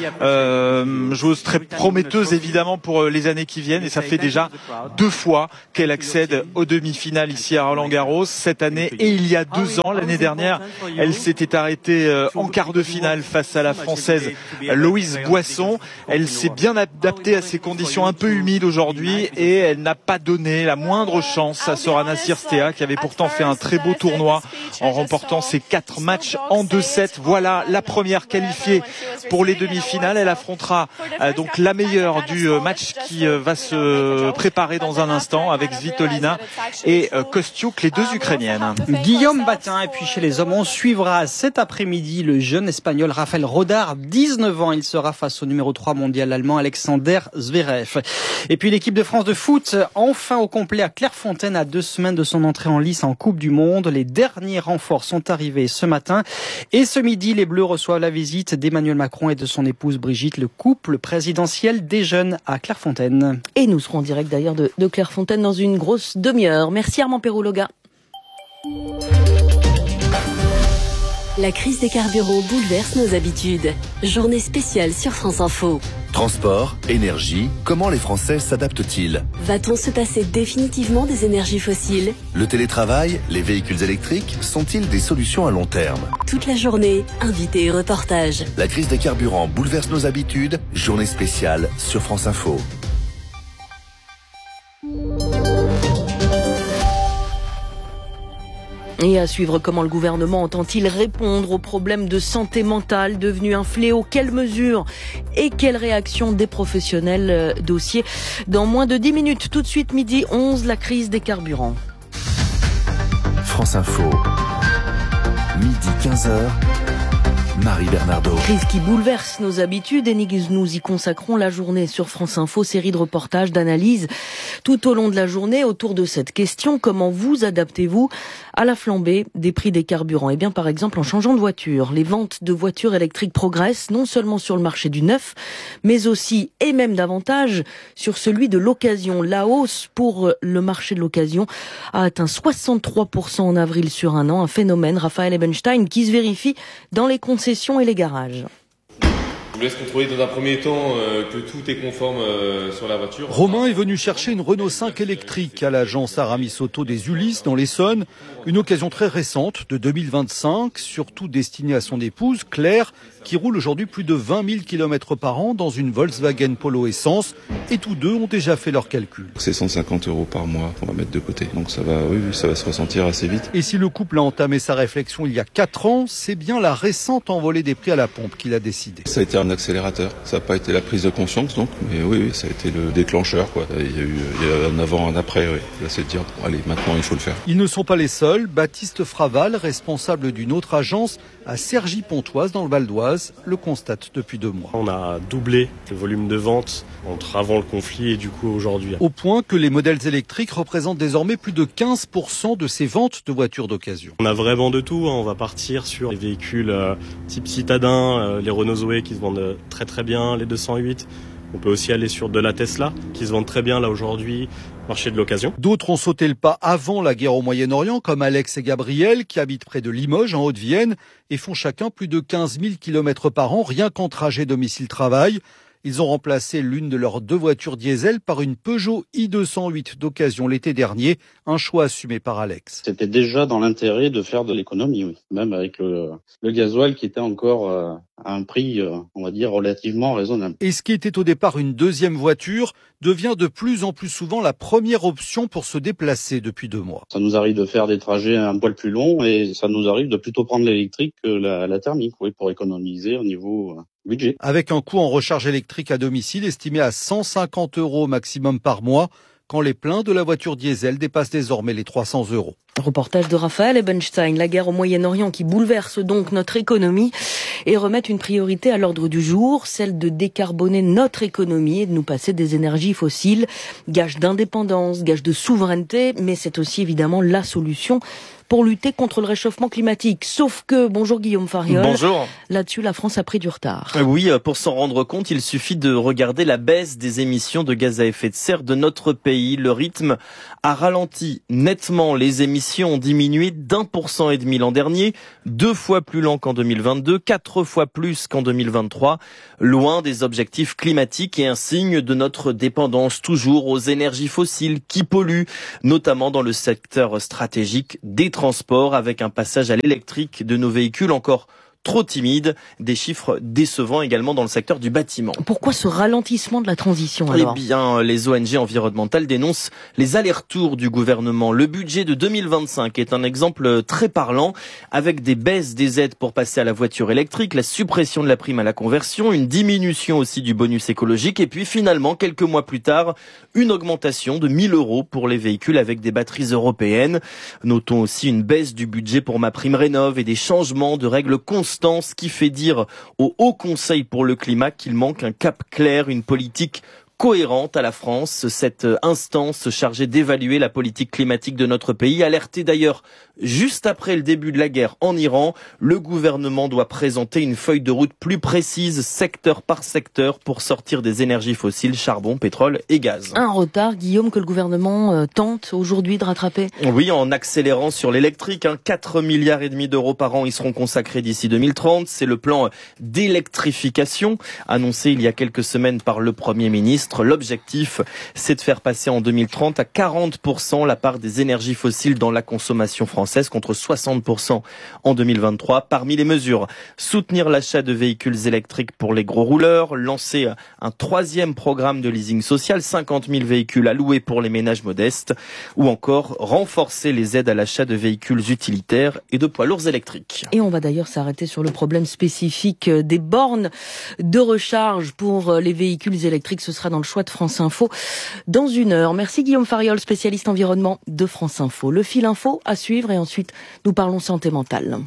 Speaker 18: euh, joueuse très prometteuse évidemment pour les années qui viennent et ça fait déjà deux fois qu'elle accède aux demi-finales ici à Roland-Garros cette année et il y a deux ans, l'année dernière, elle s'était arrêtée en quart de finale face à la Française Louise Boisson. Elle s'est bien adaptée à ces conditions un peu humides aujourd'hui et elle n'a pas donné la moindre chance à Sorana Cirstea qui avait pourtant fait un très beau tournoi en remportant ses quatre matchs en deux sept. Voilà la première qualifiée pour les demi-finales. Elle affrontera euh, donc la meilleure du euh, match qui euh, va se préparer dans un instant avec Svitolina et euh, Kostyuk, les deux Ukrainiennes.
Speaker 22: Guillaume Batin. Et puis chez les hommes, on suivra cet après-midi le jeune espagnol Rafael Rodar, dix-neuf ans. Il sera face au numéro trois mondial allemand Alexander Zverev. Et puis l'équipe de France de foot, enfin au complet à Clairefontaine à deux semaines de son entrée en lice en Coupe du Monde. Les derniers renforts sont arrivés ce matin. Et ce midi, les Bleus reçoivent la visite d'Emmanuel Macron et de son épouse Brigitte. Le couple présidentiel déjeune à Clairefontaine.
Speaker 20: Et nous serons en direct d'ailleurs de, de Clairefontaine dans une grosse demi-heure. Merci Armand Perrouloga.
Speaker 2: La crise des carburants bouleverse nos habitudes. Journée spéciale sur France Info.
Speaker 7: Transport, énergie, comment les Français s'adaptent-ils ?
Speaker 2: Va-t-on se passer définitivement des énergies fossiles ?
Speaker 7: Le télétravail, les véhicules électriques sont-ils des solutions à long terme ?
Speaker 2: Toute la journée, invités et reportages.
Speaker 7: La crise des carburants bouleverse nos habitudes. Journée spéciale sur France Info.
Speaker 20: Et à suivre comment le gouvernement entend-il répondre aux problèmes de santé mentale devenus un fléau. Quelles mesures et quelles réactions des professionnels? Dossier dans moins de dix minutes. Tout de suite, midi onze, la crise des carburants.
Speaker 7: France Info, midi quinze heures. Marie Bernardo.
Speaker 20: Crise qui bouleverse nos habitudes et nous y consacrons la journée sur France Info, série de reportages, d'analyses tout au long de la journée autour de cette question. Comment vous adaptez-vous à la flambée des prix des carburants? Eh bien, par exemple, en changeant de voiture. Les ventes de voitures électriques progressent non seulement sur le marché du neuf, mais aussi et même davantage sur celui de l'occasion. La hausse pour le marché de l'occasion a atteint soixante-trois pour cent en avril sur un an. Un phénomène, Raphaël Ebenstein, qui se vérifie dans les concessions et les garages.
Speaker 4: Je vous laisse contrôler dans un premier temps euh, que tout est conforme euh, sur la voiture.
Speaker 5: Romain est venu chercher une Renault cinq électrique à l'agence Aramis Auto des Ulysses dans l'Essonne. Une occasion très récente de deux mille vingt-cinq, surtout destinée à son épouse Claire, qui roule aujourd'hui plus de vingt mille kilomètres par an dans une Volkswagen Polo Essence. Et tous deux ont déjà fait leurs calculs.
Speaker 4: C'est cent cinquante euros par mois qu'on va mettre de côté. Donc ça va, oui, ça va se ressentir assez vite.
Speaker 5: Et si le couple a entamé sa réflexion il y a quatre ans, c'est bien la récente envolée des prix à la pompe qu'il a décidé.
Speaker 4: Ça a été un accélérateur. Ça n'a pas été la prise de conscience, donc, mais oui, oui, ça a été le déclencheur, quoi. Il y a eu, il y a un avant, un après, oui. Là, c'est de dire, bon, allez, maintenant, il faut le faire.
Speaker 5: Ils ne sont pas les seuls. Baptiste Fraval, responsable d'une autre agence à Cergy-Pontoise dans le Val d'Oise, le constate depuis deux mois.
Speaker 6: On a doublé le volume de vente entre avant le conflit et du coup aujourd'hui.
Speaker 5: Au point que les modèles électriques représentent désormais plus de quinze pour cent de ces ventes de voitures d'occasion.
Speaker 6: On a vraiment de tout. On va partir sur les véhicules euh, type citadin, euh, les Renault Zoé qui se vendent très très bien, les deux cent huit. On peut aussi aller sur de la Tesla qui se vend très bien là aujourd'hui, marché de l'occasion.
Speaker 5: D'autres ont sauté le pas avant la guerre au Moyen-Orient, comme Alex et Gabriel, qui habitent près de Limoges, en Haute-Vienne, et font chacun plus de quinze mille kilomètres par an, rien qu'en trajet domicile-travail. Ils ont remplacé l'une de leurs deux voitures diesel par une Peugeot i deux cent huit d'occasion l'été dernier, un choix assumé par Alex.
Speaker 8: C'était déjà dans l'intérêt de faire de l'économie, oui. Même avec le, le gasoil qui était encore euh, à un prix, euh, on va dire, relativement raisonnable.
Speaker 5: Et ce qui était au départ une deuxième voiture devient de plus en plus souvent la première option pour se déplacer depuis deux mois.
Speaker 8: Ça nous arrive de faire des trajets un poil plus longs et ça nous arrive de plutôt prendre l'électrique que la, la thermique, oui, pour économiser au niveau euh, budget.
Speaker 5: Avec un coût en recharge électrique à domicile estimé à cent cinquante euros maximum par mois, quand les pleins de la voiture diesel dépassent désormais les trois cents euros.
Speaker 20: Reportage de Raphaël Ebenstein, la guerre au Moyen-Orient qui bouleverse donc notre économie et remet une priorité à l'ordre du jour, celle de décarboner notre économie et de nous passer des énergies fossiles, gage d'indépendance, gage de souveraineté, mais c'est aussi évidemment la solution pour lutter contre le réchauffement climatique. Sauf que, bonjour Guillaume Fariol.
Speaker 9: Bonjour.
Speaker 20: Là-dessus, la France a pris du retard.
Speaker 9: Oui, pour s'en rendre compte, il suffit de regarder la baisse des émissions de gaz à effet de serre de notre pays. Le rythme a ralenti nettement. Les émissions ont diminué d'un pour cent et demi l'an dernier, deux fois plus lent qu'en deux mille vingt-deux, quatre fois plus qu'en deux mille vingt-trois. Loin des objectifs climatiques et un signe de notre dépendance toujours aux énergies fossiles qui polluent, notamment dans le secteur stratégique des transports, avec un passage à l'électrique de nos véhicules encore trop timide, des chiffres décevants également dans le secteur du bâtiment.
Speaker 20: Pourquoi ce ralentissement de la transition alors ?
Speaker 9: Eh bien, les O N G environnementales dénoncent les allers-retours du gouvernement. Le budget de deux mille vingt-cinq est un exemple très parlant, avec des baisses des aides pour passer à la voiture électrique, la suppression de la prime à la conversion, une diminution aussi du bonus écologique, et puis finalement, quelques mois plus tard, une augmentation de mille euros pour les véhicules avec des batteries européennes. Notons aussi une baisse du budget pour MaPrimeRénov' et des changements de règles constantes, ce qui fait dire au Haut Conseil pour le climat qu'il manque un cap clair, une politique cohérente à la France. Cette instance chargée d'évaluer la politique climatique de notre pays, alertée d'ailleurs juste après le début de la guerre en Iran, le gouvernement doit présenter une feuille de route plus précise, secteur par secteur, pour sortir des énergies fossiles, charbon, pétrole et gaz.
Speaker 20: Un retard, Guillaume, que le gouvernement tente aujourd'hui de rattraper ?
Speaker 9: Oui, en accélérant sur l'électrique, hein, quatre milliards et demi d'euros par an y seront consacrés d'ici deux mille trente. C'est le plan d'électrification annoncé il y a quelques semaines par le Premier ministre. L'objectif, c'est de faire passer en deux mille trente à quarante pour cent la part des énergies fossiles dans la consommation française, contre soixante pour cent en deux mille vingt-trois. Parmi les mesures, soutenir l'achat de véhicules électriques pour les gros rouleurs, lancer un troisième programme de leasing social, cinquante mille véhicules alloués pour les ménages modestes, ou encore renforcer les aides à l'achat de véhicules utilitaires et de poids lourds électriques.
Speaker 20: Et on va d'ailleurs s'arrêter sur le problème spécifique des bornes de recharge pour les véhicules électriques. Ce sera dans le choix de France Info dans une heure. Merci Guillaume Fariol, spécialiste environnement de France Info. Le fil info à suivre et ensuite nous parlons santé mentale.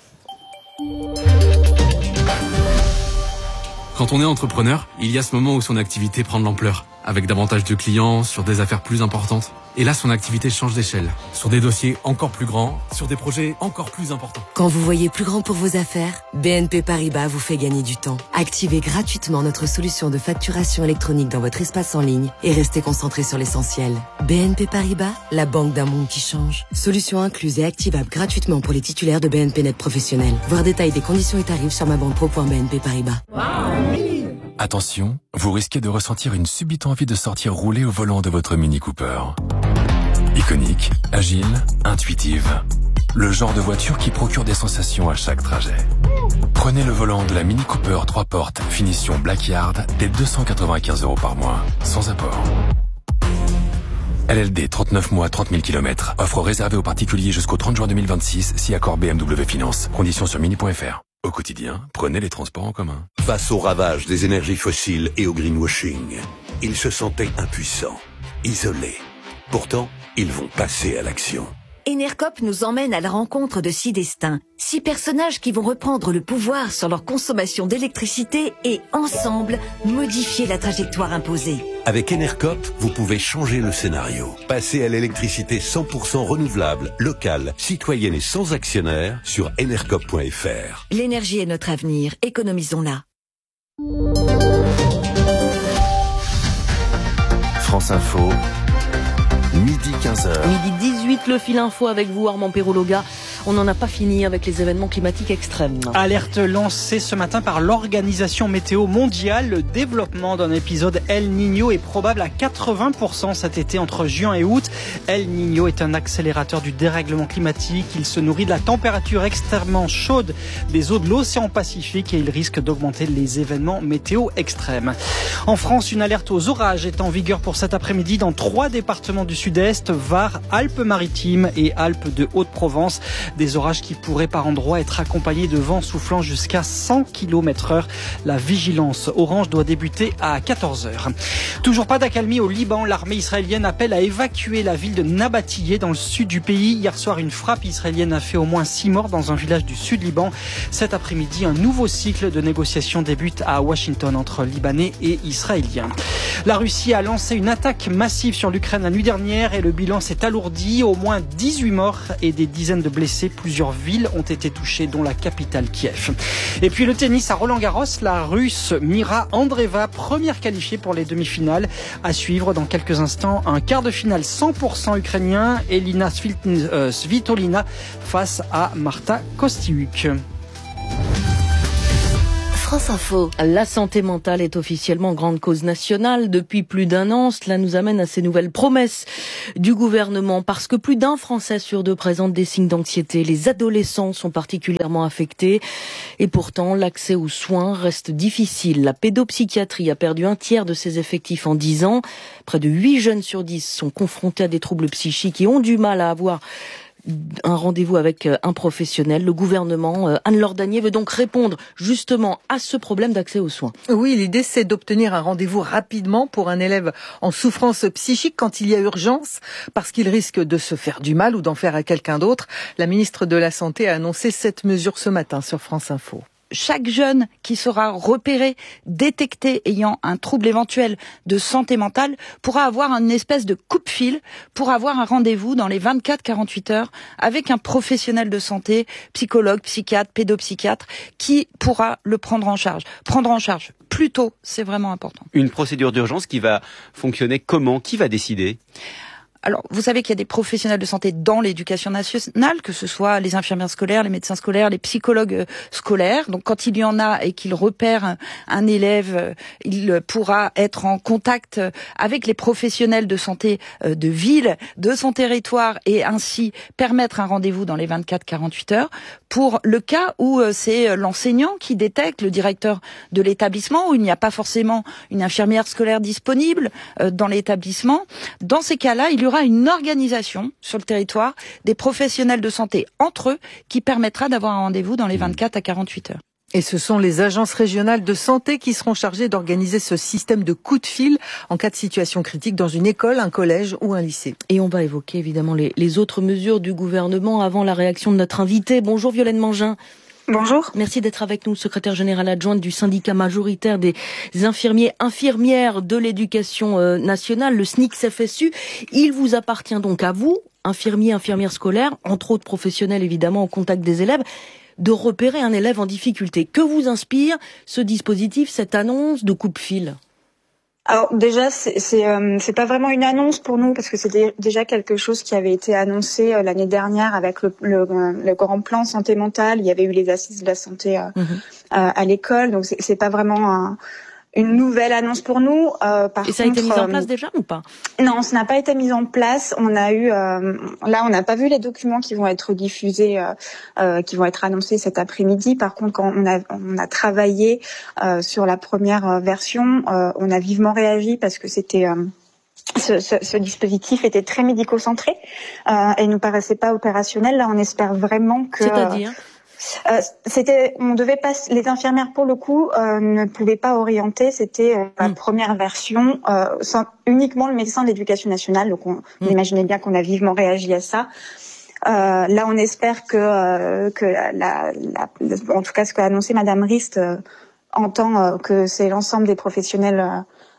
Speaker 10: Quand on est entrepreneur, il y a ce moment où son activité prend de l'ampleur, avec davantage de clients, sur des affaires plus importantes. Et là, son activité change d'échelle, sur des dossiers encore plus grands, sur des projets encore plus importants.
Speaker 11: Quand vous voyez plus grand pour vos affaires, B N P Paribas vous fait gagner du temps. Activez gratuitement notre solution de facturation électronique dans votre espace en ligne et restez concentré sur l'essentiel. B N P Paribas, la banque d'un monde qui change. Solution incluse et activable gratuitement pour les titulaires de B N P Net professionnels. Voir détail des conditions et tarifs sur ma banque pro point b n p paribas.
Speaker 25: Attention, vous risquez de ressentir une subite envie de sortir rouler au volant de votre Mini Cooper. Iconique, agile, intuitive. Le genre de voiture qui procure des sensations à chaque trajet. Prenez le volant de la Mini Cooper trois portes, finition Blackyard, dès deux cent quatre-vingt-quinze euros par mois, sans apport. L L D, trente-neuf mois, trente mille kilomètres. Offre réservée aux particuliers jusqu'au trente juin deux mille vingt-six, si accord B M W Finance. Conditions sur mini point f r. Au quotidien, prenez les transports en commun.
Speaker 26: Face au ravage des énergies fossiles et au greenwashing, ils se sentaient impuissants, isolés. Pourtant, ils vont passer à l'action.
Speaker 27: Enercop nous emmène à la rencontre de six destins, six personnages qui vont reprendre le pouvoir sur leur consommation d'électricité et, ensemble, modifier la trajectoire imposée.
Speaker 26: Avec Enercop, vous pouvez changer le scénario. Passer à l'électricité cent pour cent renouvelable, locale, citoyenne et sans actionnaire sur enercop point f r.
Speaker 27: L'énergie est notre avenir, économisons-la.
Speaker 7: France Info, midi quinze heures.
Speaker 20: Midi dix-huit, le fil info avec vous, Armand Perrologa. On n'en a pas fini avec les événements climatiques extrêmes.
Speaker 22: Alerte lancée ce matin par l'Organisation Météo Mondiale. Le développement d'un épisode El Niño est probable à quatre-vingts pour cent cet été entre juin et août. El Niño est un accélérateur du dérèglement climatique. Il se nourrit de la température extrêmement chaude des eaux de l'océan Pacifique et il risque d'augmenter les événements météo extrêmes. En France, une alerte aux orages est en vigueur pour cet après-midi dans trois départements du sud-est, Var, Alpes-Maritimes et Alpes de Haute-Provence. Des orages qui pourraient par endroits être accompagnés de vents soufflant jusqu'à cent kilomètres heure. La vigilance orange doit débuter à quatorze heures. Toujours pas d'accalmie au Liban. L'armée israélienne appelle à évacuer la ville de Nabatiyeh dans le sud du pays. Hier soir, une frappe israélienne a fait au moins six morts dans un village du sud Liban. Cet après-midi, un nouveau cycle de négociations débute à Washington entre Libanais et Israéliens. La Russie a lancé une attaque massive sur l'Ukraine la nuit dernière et le bilan s'est alourdi. Au moins dix-huit morts et des dizaines de blessés. Plusieurs villes ont été touchées, dont la capitale Kiev. Et puis le tennis à Roland-Garros, la Russe Mira Andreeva, première qualifiée pour les demi-finales. À suivre dans quelques instants, un quart de finale cent pour cent ukrainien, Elina Svitolina face à Marta Kostyuk.
Speaker 20: France Info. La santé mentale est officiellement grande cause nationale depuis plus d'un an. Cela nous amène à ces nouvelles promesses du gouvernement parce que plus d'un Français sur deux présente des signes d'anxiété. Les adolescents sont particulièrement affectés et pourtant l'accès aux soins reste difficile. La pédopsychiatrie a perdu un tiers de ses effectifs en dix ans. Près de huit jeunes sur dix sont confrontés à des troubles psychiques et ont du mal à avoir un rendez-vous avec un professionnel. Le gouvernement, Anne-Laure Danier, veut donc répondre justement à ce problème d'accès aux soins.
Speaker 12: Oui, l'idée c'est d'obtenir un rendez-vous rapidement pour un élève en souffrance psychique quand il y a urgence, parce qu'il risque de se faire du mal ou d'en faire à quelqu'un d'autre. La ministre de la Santé a annoncé cette mesure ce matin sur France Info.
Speaker 13: Chaque jeune qui sera repéré, détecté ayant un trouble éventuel de santé mentale pourra avoir une espèce de coupe-fil pour avoir un rendez-vous dans les vingt-quatre à quarante-huit heures avec un professionnel de santé, psychologue, psychiatre, pédopsychiatre, qui pourra le prendre en charge. Prendre en charge plus tôt, c'est vraiment important.
Speaker 14: Une procédure d'urgence qui va fonctionner comment ? Qui va décider ?
Speaker 13: Alors, vous savez qu'il y a des professionnels de santé dans l'éducation nationale, que ce soit les infirmières scolaires, les médecins scolaires, les psychologues scolaires. Donc, quand il y en a et qu'il repère un élève, il pourra être en contact avec les professionnels de santé de ville, de son territoire, et ainsi permettre un rendez-vous dans les vingt-quatre à quarante-huit heures. Pour le cas où c'est l'enseignant qui détecte, le directeur de l'établissement, où il n'y a pas forcément une infirmière scolaire disponible dans l'établissement, dans ces cas-là, il y aura une organisation sur le territoire des professionnels de santé entre eux qui permettra d'avoir un rendez-vous dans les vingt-quatre à quarante-huit heures.
Speaker 12: Et ce sont les agences régionales de santé qui seront chargées d'organiser ce système de coup de fil en cas de situation critique dans une école, un collège ou un lycée.
Speaker 20: Et on va évoquer évidemment les, les autres mesures du gouvernement avant la réaction de notre invité. Bonjour Violaine Mangin.
Speaker 15: Bonjour.
Speaker 20: Merci d'être avec nous, secrétaire générale adjointe du syndicat majoritaire des infirmiers infirmières de l'éducation nationale, le S N I C F S U. Il vous appartient donc à vous, infirmiers, infirmières scolaires, entre autres professionnels évidemment au contact des élèves, de repérer un élève en difficulté. Que vous inspire ce dispositif, cette annonce de coupe-fil ?
Speaker 15: Alors déjà, c'est c'est, euh, c'est pas vraiment une annonce pour nous parce que c'était déjà quelque chose qui avait été annoncé euh, l'année dernière avec le, le, le grand plan santé mentale. Il y avait eu les assises de la santé euh, mmh. euh, à l'école, donc c'est, c'est pas vraiment un, une nouvelle annonce pour nous. Euh, par
Speaker 20: Et ça
Speaker 15: contre,
Speaker 20: a été mis en
Speaker 15: euh,
Speaker 20: place déjà ou pas ?
Speaker 15: Non, ça n'a pas été mis en place. On a eu, euh, là, on n'a pas vu les documents qui vont être diffusés, euh, euh, qui vont être annoncés cet après-midi. Par contre, quand on a, on a travaillé euh, sur la première version, euh, on a vivement réagi parce que c'était euh, Ce, ce, ce dispositif était très médico-centré euh, et nous paraissait pas opérationnel. Là, on espère vraiment que.
Speaker 20: C'est-à-dire
Speaker 15: euh, c'était, on devait pas, les infirmières pour le coup euh, ne pouvaient pas orienter. C'était euh, la mmh. première version, euh, sans uniquement le médecin de l'éducation nationale. Donc, on, mmh. on imaginait bien qu'on a vivement réagi à ça. Euh, là, on espère que euh, que la, la, la, en tout cas, ce qu'a annoncé Madame Rist euh, entend euh, que c'est l'ensemble des professionnels. Euh,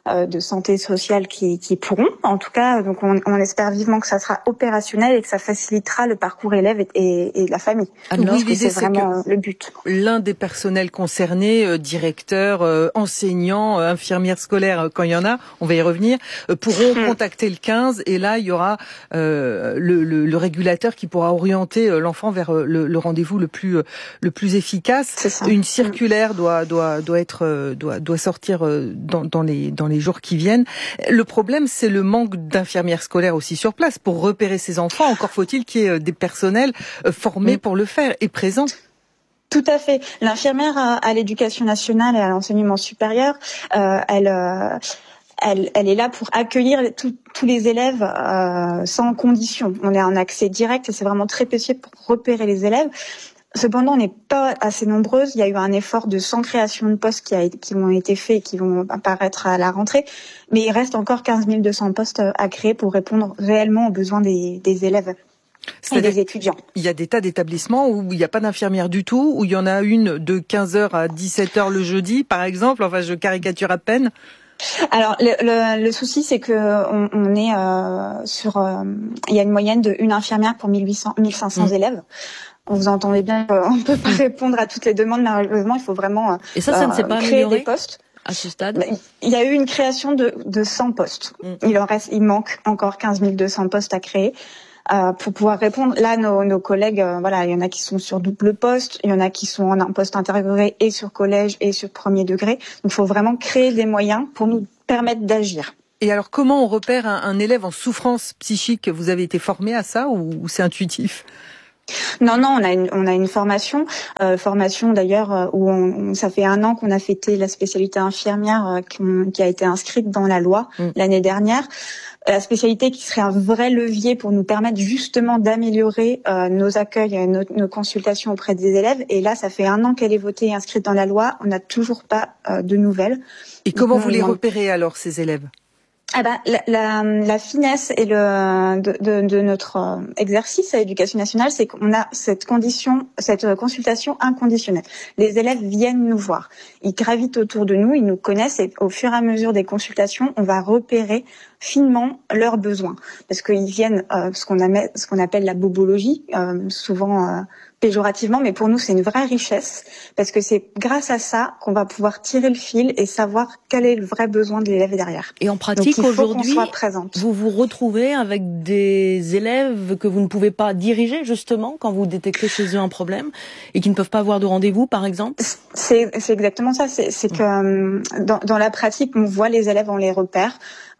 Speaker 15: euh, de santé sociale qui, qui pourront. En tout cas, donc on, on espère vivement que ça sera opérationnel et que ça facilitera le parcours élève et, et, et la famille.
Speaker 12: Alors, oui,
Speaker 15: c'est vraiment le but.
Speaker 12: L'un des personnels concernés, euh, directeurs, euh, enseignants, euh, infirmières scolaires, euh, quand il y en a, on va y revenir, euh, pourront mmh. contacter le quinze et là il y aura euh, le, le, le régulateur qui pourra orienter euh, l'enfant vers euh, le, le rendez-vous le plus euh, le plus efficace. Une circulaire doit doit doit être euh, doit doit sortir euh, dans, dans les dans les jours qui viennent. Le problème, c'est le manque d'infirmières scolaires aussi sur place pour repérer ces enfants. Encore faut-il qu'il y ait des personnels formés pour le faire et présents.
Speaker 15: Tout à fait. L'infirmière à, à l'éducation nationale et à l'enseignement supérieur, euh, elle, euh, elle, elle est là pour accueillir tout, tous les élèves euh, sans condition. On est en accès direct et c'est vraiment très précieux pour repérer les élèves. Cependant, on n'est pas assez nombreuses. Il y a eu un effort de cent créations de postes qui, a, qui ont été faits et qui vont apparaître à la rentrée. Mais il reste encore quinze mille deux cents postes à créer pour répondre réellement aux besoins des, des élèves. Et des étudiants.
Speaker 12: Il y a des tas d'établissements où il n'y a pas d'infirmière du tout, où il y en a une de quinze heures à dix-sept heures le jeudi, par exemple. Enfin, je caricature à peine.
Speaker 15: Alors, le, le, le souci, c'est que on, on est euh, sur... Euh, il y a une moyenne de une infirmière pour mille huit cents, mille cinq cents mmh. élèves. Vous entendez bien, on ne peut pas répondre à toutes les demandes, malheureusement, il faut vraiment
Speaker 20: Et ça, ça euh, ne s'est pas
Speaker 15: créer
Speaker 20: amélioré
Speaker 15: des postes.
Speaker 20: À ce stade,
Speaker 15: il y a eu une création de, de cent postes. Mmh. Il en reste, il manque encore quinze mille deux cents postes à créer. Euh, pour pouvoir répondre, là, nos, nos collègues, euh, voilà, il y en a qui sont sur double poste, il y en a qui sont en un poste intégré et sur collège et sur premier degré. Donc, il faut vraiment créer des moyens pour nous permettre d'agir.
Speaker 12: Et alors, comment on repère un, un élève en souffrance psychique ? Vous avez été formé à ça ou, ou c'est intuitif ?
Speaker 15: Non, non, on a une, on a une formation, euh, formation d'ailleurs euh, où on, ça fait un an qu'on a fêté la spécialité infirmière euh, qui, qui a été inscrite dans la loi mmh. l'année dernière. La spécialité qui serait un vrai levier pour nous permettre justement d'améliorer euh, nos accueils et nos, nos consultations auprès des élèves. Et là, ça fait un an qu'elle est votée et inscrite dans la loi. On n'a toujours pas euh, de nouvelles.
Speaker 12: Et comment
Speaker 15: Donc,
Speaker 12: vous les
Speaker 15: on...
Speaker 12: repérez alors, ces élèves ?
Speaker 15: Ah ben, la, la, la finesse et le, de, de, de notre euh, exercice à l'Éducation nationale, c'est qu'on a cette condition, cette euh, consultation inconditionnelle. Les élèves viennent nous voir, ils gravitent autour de nous, ils nous connaissent et au fur et à mesure des consultations, on va repérer finement leurs besoins, parce qu'ils viennent euh, ce qu'on appelle, ce qu'on appelle la bobologie, euh, souvent euh, péjorativement, mais pour nous c'est une vraie richesse, parce que c'est grâce à ça qu'on va pouvoir tirer le fil et savoir quel est le vrai besoin de l'élève derrière.
Speaker 20: Et en pratique,
Speaker 15: Donc,
Speaker 20: aujourd'hui, vous vous retrouvez avec des élèves que vous ne pouvez pas diriger justement quand vous détectez chez eux un problème et qui ne peuvent pas avoir de rendez-vous, par exemple ?
Speaker 15: C'est, c'est exactement ça. C'est, c'est que euh, dans, dans la pratique, on voit les élèves, on les repère.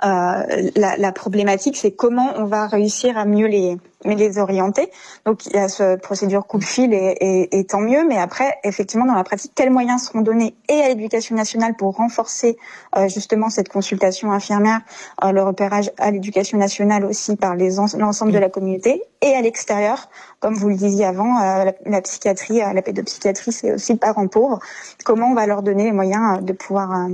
Speaker 15: Euh, la, la problématique, c'est comment on va réussir à mieux les, les orienter. Donc, il y a cette procédure coup-de-fil et, et, et tant mieux. Mais après, effectivement, dans la pratique, quels moyens seront donnés et à l'Éducation nationale pour renforcer euh, justement cette consultation infirmière, euh, le repérage à l'Éducation nationale aussi par les en, l'ensemble de la communauté et à l'extérieur, comme vous le disiez avant, euh, la, la psychiatrie, euh, la pédopsychiatrie, c'est aussi le parent pauvre. Comment on va leur donner les moyens euh, de pouvoir euh,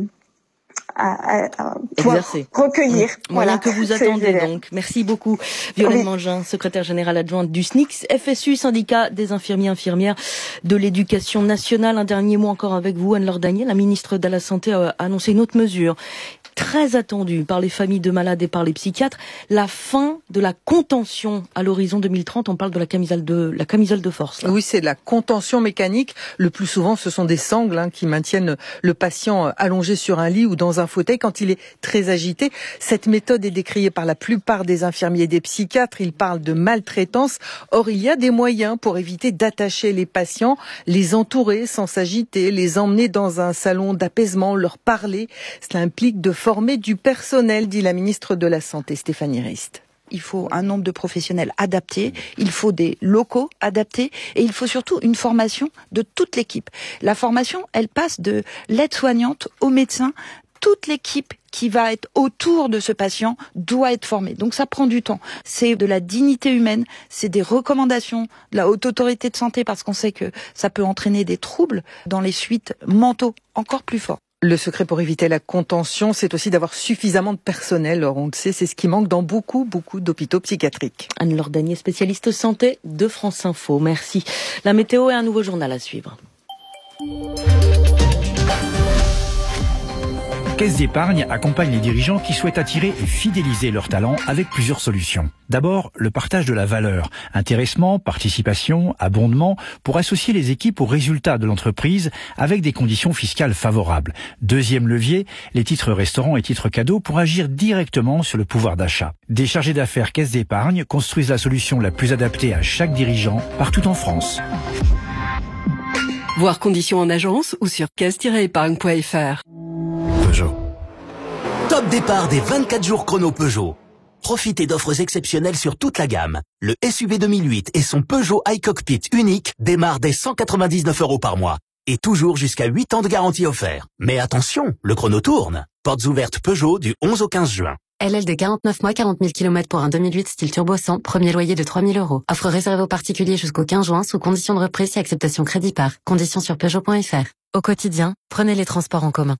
Speaker 15: À, à, à
Speaker 20: exercer,
Speaker 15: recueillir.
Speaker 20: Mmh. Voilà que vous attendez donc. Merci beaucoup, Violaine oui. Mangin, secrétaire générale adjointe du S N I C S, F S U, syndicat des infirmiers infirmières de l'éducation nationale. Un dernier mot encore avec vous, Anne-Laure Daniel. La ministre de la Santé a annoncé une autre mesure très attendue par les familles de malades et par les psychiatres, la fin de la contention à l'horizon deux mille trente. On parle de la camisole de, la camisole de force. Là.
Speaker 12: Oui, c'est de la contention mécanique. Le plus souvent, ce sont des sangles hein, qui maintiennent le patient allongé sur un lit ou dans un fauteuil quand il est très agité. Cette méthode est décriée par la plupart des infirmiers et des psychiatres. Ils parlent de maltraitance. Or, il y a des moyens pour éviter d'attacher les patients, les entourer sans s'agiter, les emmener dans un salon d'apaisement, leur parler. Cela implique de former du personnel, dit la ministre de la Santé, Stéphanie Rist.
Speaker 13: Il faut un nombre de professionnels adaptés, il faut des locaux adaptés et il faut surtout une formation de toute l'équipe. La formation, elle passe de l'aide-soignante au médecin. Toute l'équipe qui va être autour de ce patient doit être formée. Donc ça prend du temps. C'est de la dignité humaine, c'est des recommandations de la Haute Autorité de Santé parce qu'on sait que ça peut entraîner des troubles dans les suites mentaux encore plus forts.
Speaker 12: Le secret pour éviter la contention, c'est aussi d'avoir suffisamment de personnel. Alors on le sait, c'est ce qui manque dans beaucoup, beaucoup d'hôpitaux psychiatriques.
Speaker 20: Anne-Laure Daniel, spécialiste santé de France Info. Merci. La météo et un nouveau journal à suivre.
Speaker 1: Caisse d'épargne accompagne les dirigeants qui souhaitent attirer et fidéliser leurs talents avec plusieurs solutions. D'abord, le partage de la valeur, intéressement, participation, abondement, pour associer les équipes aux résultats de l'entreprise avec des conditions fiscales favorables. Deuxième levier, les titres restaurants et titres cadeaux pour agir directement sur le pouvoir d'achat. Des chargés d'affaires Caisse d'épargne construisent la solution la plus adaptée à chaque dirigeant partout en France.
Speaker 2: Voir conditions en agence ou sur caisse tiret épargne point f r.
Speaker 3: Peugeot. Top départ des vingt-quatre jours chrono Peugeot. Profitez d'offres exceptionnelles sur toute la gamme. Le S U V deux mille huit et son Peugeot iCockpit unique démarrent dès cent quatre-vingt-dix-neuf euros par mois. Et toujours jusqu'à huit ans de garantie offerte. Mais attention, le chrono tourne. Portes ouvertes Peugeot du onze au quinze juin.
Speaker 16: L L D quarante-neuf mois, quarante mille kilomètres pour un deux mille huit style turbo cent, premier loyer de trois mille euros. Offre réservée aux particuliers jusqu'au quinze juin sous condition de reprise et acceptation crédit par. Conditions sur Peugeot point f r. Au quotidien, prenez les transports en commun.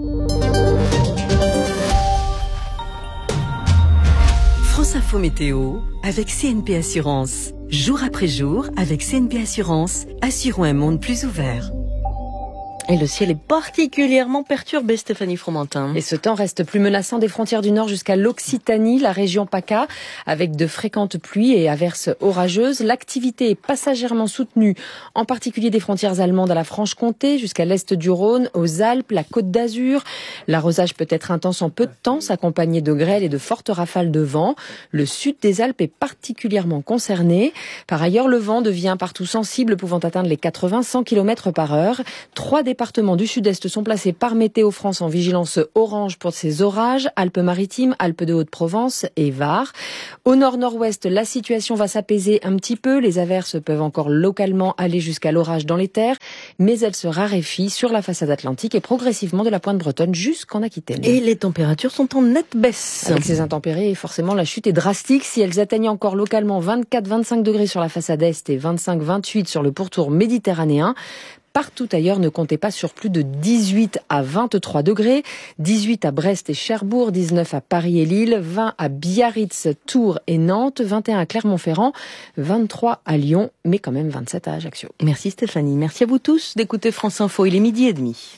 Speaker 2: France Info Météo avec C N P Assurance. Jour après jour, avec C N P Assurance, assurons un monde plus ouvert.
Speaker 20: Et le ciel est particulièrement perturbé, Stéphanie Fromentin.
Speaker 17: Et ce temps reste plus menaçant des frontières du nord jusqu'à l'Occitanie, la région PACA, avec de fréquentes pluies et averses orageuses. L'activité est passagèrement soutenue, en particulier des frontières allemandes à la Franche-Comté, jusqu'à l'est du Rhône, aux Alpes, la Côte d'Azur. L'arrosage peut être intense en peu de temps, s'accompagner de grêles et de fortes rafales de vent. Le sud des Alpes est particulièrement concerné. Par ailleurs, le vent devient partout sensible, pouvant atteindre les quatre-vingts à cent kilomètres par heure. Trois Les départements du sud-est sont placés par Météo France en vigilance orange pour ces orages, Alpes-Maritimes, Alpes de Haute-Provence et Var. Au nord-nord-ouest, la situation va s'apaiser un petit peu. Les averses peuvent encore localement aller jusqu'à l'orage dans les terres, mais elles se raréfient sur la façade atlantique et progressivement de la pointe bretonne jusqu'en Aquitaine.
Speaker 20: Et les températures sont en nette baisse.
Speaker 17: Avec ces intempéries, forcément, la chute est drastique. Si elles atteignent encore localement vingt-quatre à vingt-cinq degrés sur la façade est et vingt-cinq à vingt-huit sur le pourtour méditerranéen, partout ailleurs, ne comptez pas sur plus de dix-huit à vingt-trois degrés. dix-huit à Brest et Cherbourg, dix-neuf à Paris et Lille, vingt à Biarritz, Tours et Nantes, vingt et un à Clermont-Ferrand, vingt-trois à Lyon, mais quand même vingt-sept à Ajaccio.
Speaker 20: Merci Stéphanie. Merci à vous tous d'écouter France Info. Il est midi et demi.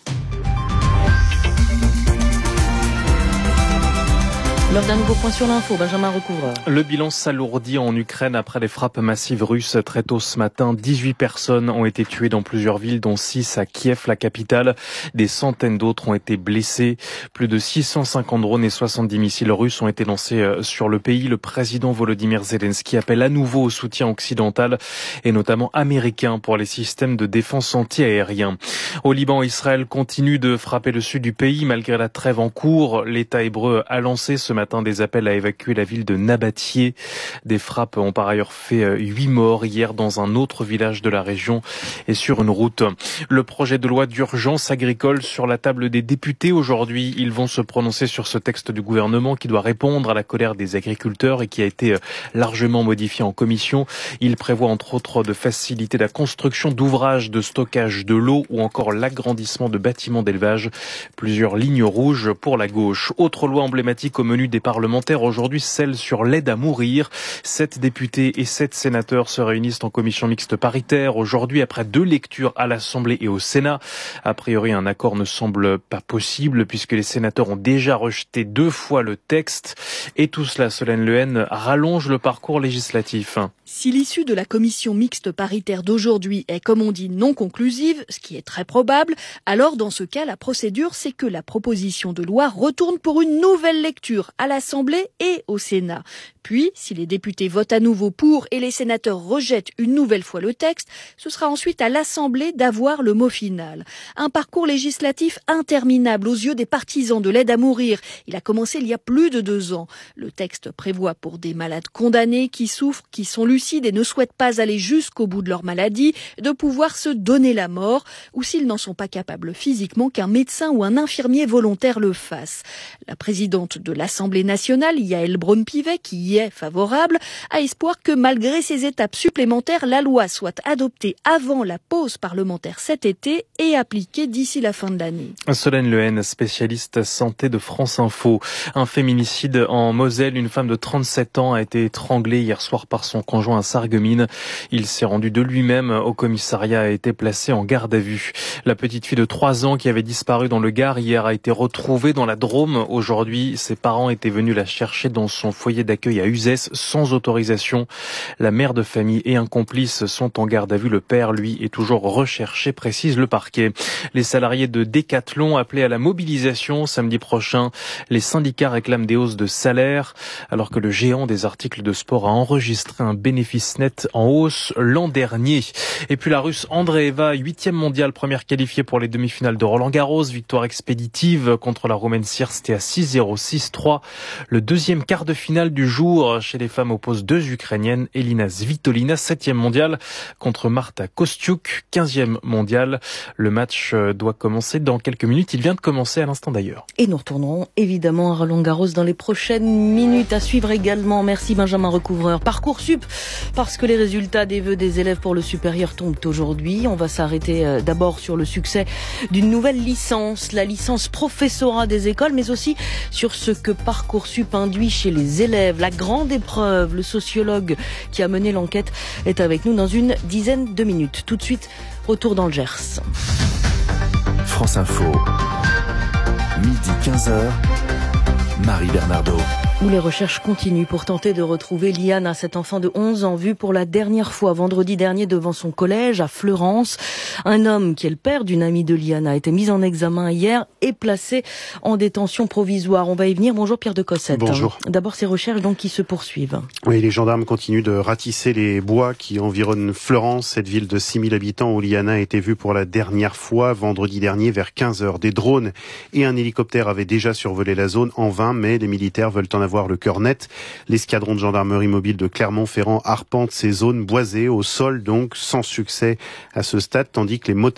Speaker 20: L'heure d'un nouveau point sur l'info, Benjamin Recouvreur.
Speaker 6: Le bilan s'alourdit en Ukraine après les frappes massives russes très tôt ce matin. dix-huit personnes ont été tuées dans plusieurs villes, dont six à Kiev, la capitale. Des centaines d'autres ont été blessées. Plus de six cent cinquante drones et soixante-dix missiles russes ont été lancés sur le pays. Le président Volodymyr Zelensky appelle à nouveau au soutien occidental et notamment américain pour les systèmes de défense anti-aériens. Au Liban, Israël continue de frapper le sud du pays malgré la trêve en cours. L'État hébreu a lancé ce matin des appels à évacuer la ville de Nabatieh. Des frappes ont par ailleurs fait huit morts hier dans un autre village de la région et sur une route. Le projet de loi d'urgence agricole sur la table des députés aujourd'hui. Ils vont se prononcer sur ce texte du gouvernement qui doit répondre à la colère des agriculteurs et qui a été largement modifié en commission. Il prévoit entre autres de faciliter la construction d'ouvrages de stockage de l'eau ou encore l'agrandissement de bâtiments d'élevage. Plusieurs lignes rouges pour la gauche. Autre loi emblématique au menu des parlementaires aujourd'hui, celle sur l'aide à mourir. Sept députés et sept sénateurs se réunissent en commission mixte paritaire aujourd'hui après deux lectures à l'Assemblée et au Sénat. A priori, un accord ne semble pas possible puisque les sénateurs ont déjà rejeté deux fois le texte. Et tout cela, Solène Lehen, rallonge le parcours législatif.
Speaker 19: Si l'issue de la commission mixte paritaire d'aujourd'hui est, comme on dit, non conclusive, ce qui est très probable, alors dans ce cas, la procédure, c'est que la proposition de loi retourne pour une nouvelle lecture à l'Assemblée et au Sénat. Puis, si les députés votent à nouveau pour et les sénateurs rejettent une nouvelle fois le texte, ce sera ensuite à l'Assemblée d'avoir le mot final. Un parcours législatif interminable aux yeux des partisans de l'aide à mourir. Il a commencé il y a plus de deux ans. Le texte prévoit pour des malades condamnés qui souffrent, qui sont lucides et ne souhaitent pas aller jusqu'au bout de leur maladie, de pouvoir se donner la mort, ou s'ils n'en sont pas capables physiquement, qu'un médecin ou un infirmier volontaire le fasse. La présidente de l'Assemblée nationale, Yaël Braun-Pivet, qui y est favorable, a espoir que malgré ces étapes supplémentaires, la loi soit adoptée avant la pause parlementaire cet été et appliquée d'ici la fin de l'année.
Speaker 4: Solène Lehen, spécialiste santé de France Info. Un féminicide en Moselle. Une femme de trente-sept ans a été étranglée hier soir par son conjoint à Sarreguemines. Il s'est rendu de lui-même au commissariat et a été placé en garde à vue. La petite fille de trois ans qui avait disparu dans le Gard hier a été retrouvée dans la Drôme. Aujourd'hui, ses parents étaient venus la chercher dans son foyer d'accueil à Uzès sans autorisation. La mère de famille et un complice sont en garde à vue. Le père, lui, est toujours recherché, précise le parquet. Les salariés de Decathlon appelés à la mobilisation samedi prochain. Les syndicats réclament des hausses de salaire alors que le géant des articles de sport a enregistré un bénéfice net en hausse l'an dernier. Et puis la Russe Andreeva, huitième mondiale, première qualifiée pour les demi-finales de Roland-Garros. Victoire expéditive contre la Roumaine Sierstea six zéro six trois. Le deuxième quart de finale du jour chez les femmes oppose deux Ukrainiennes. Elina Svitolina, septième mondiale, contre Marta Kostiuk, quinzième mondiale. Le match doit commencer dans quelques minutes. Il vient de commencer à l'instant d'ailleurs.
Speaker 20: Et nous retournerons évidemment à Roland-Garros dans les prochaines minutes. À suivre également. Merci Benjamin Recouvreur. Parcoursup, parce que les résultats des vœux des élèves pour le supérieur tombent aujourd'hui. On va s'arrêter d'abord sur le succès d'une nouvelle licence, la licence professorat des écoles, mais aussi sur ce que Parcoursup induit chez les élèves. La grande épreuve, le sociologue qui a mené l'enquête est avec nous dans une dizaine de minutes. Tout de suite, retour dans le Gers.
Speaker 7: France Info, midi quinze heures, Marie Bernardo.
Speaker 20: Où les recherches continuent pour tenter de retrouver Liana, cet enfant de onze ans vu pour la dernière fois vendredi dernier devant son collège à Fleurance. Un homme qui est le père d'une amie de Liana a été mis en examen hier et placé en détention provisoire. On va y venir. Bonjour Pierre de Cossette.
Speaker 5: Bonjour.
Speaker 20: D'abord ces recherches donc qui se poursuivent.
Speaker 5: Oui, les gendarmes continuent de ratisser les bois qui environnent Fleurance, cette ville de six mille habitants où Liana a été vue pour la dernière fois vendredi dernier vers quinze heures. Des drones et un hélicoptère avaient déjà survolé la zone en vain, mais les militaires veulent en avoir le cœur net. L'escadron de gendarmerie mobile de Clermont-Ferrand arpente ces zones boisées, au sol donc, sans succès à ce stade, tandis que les motards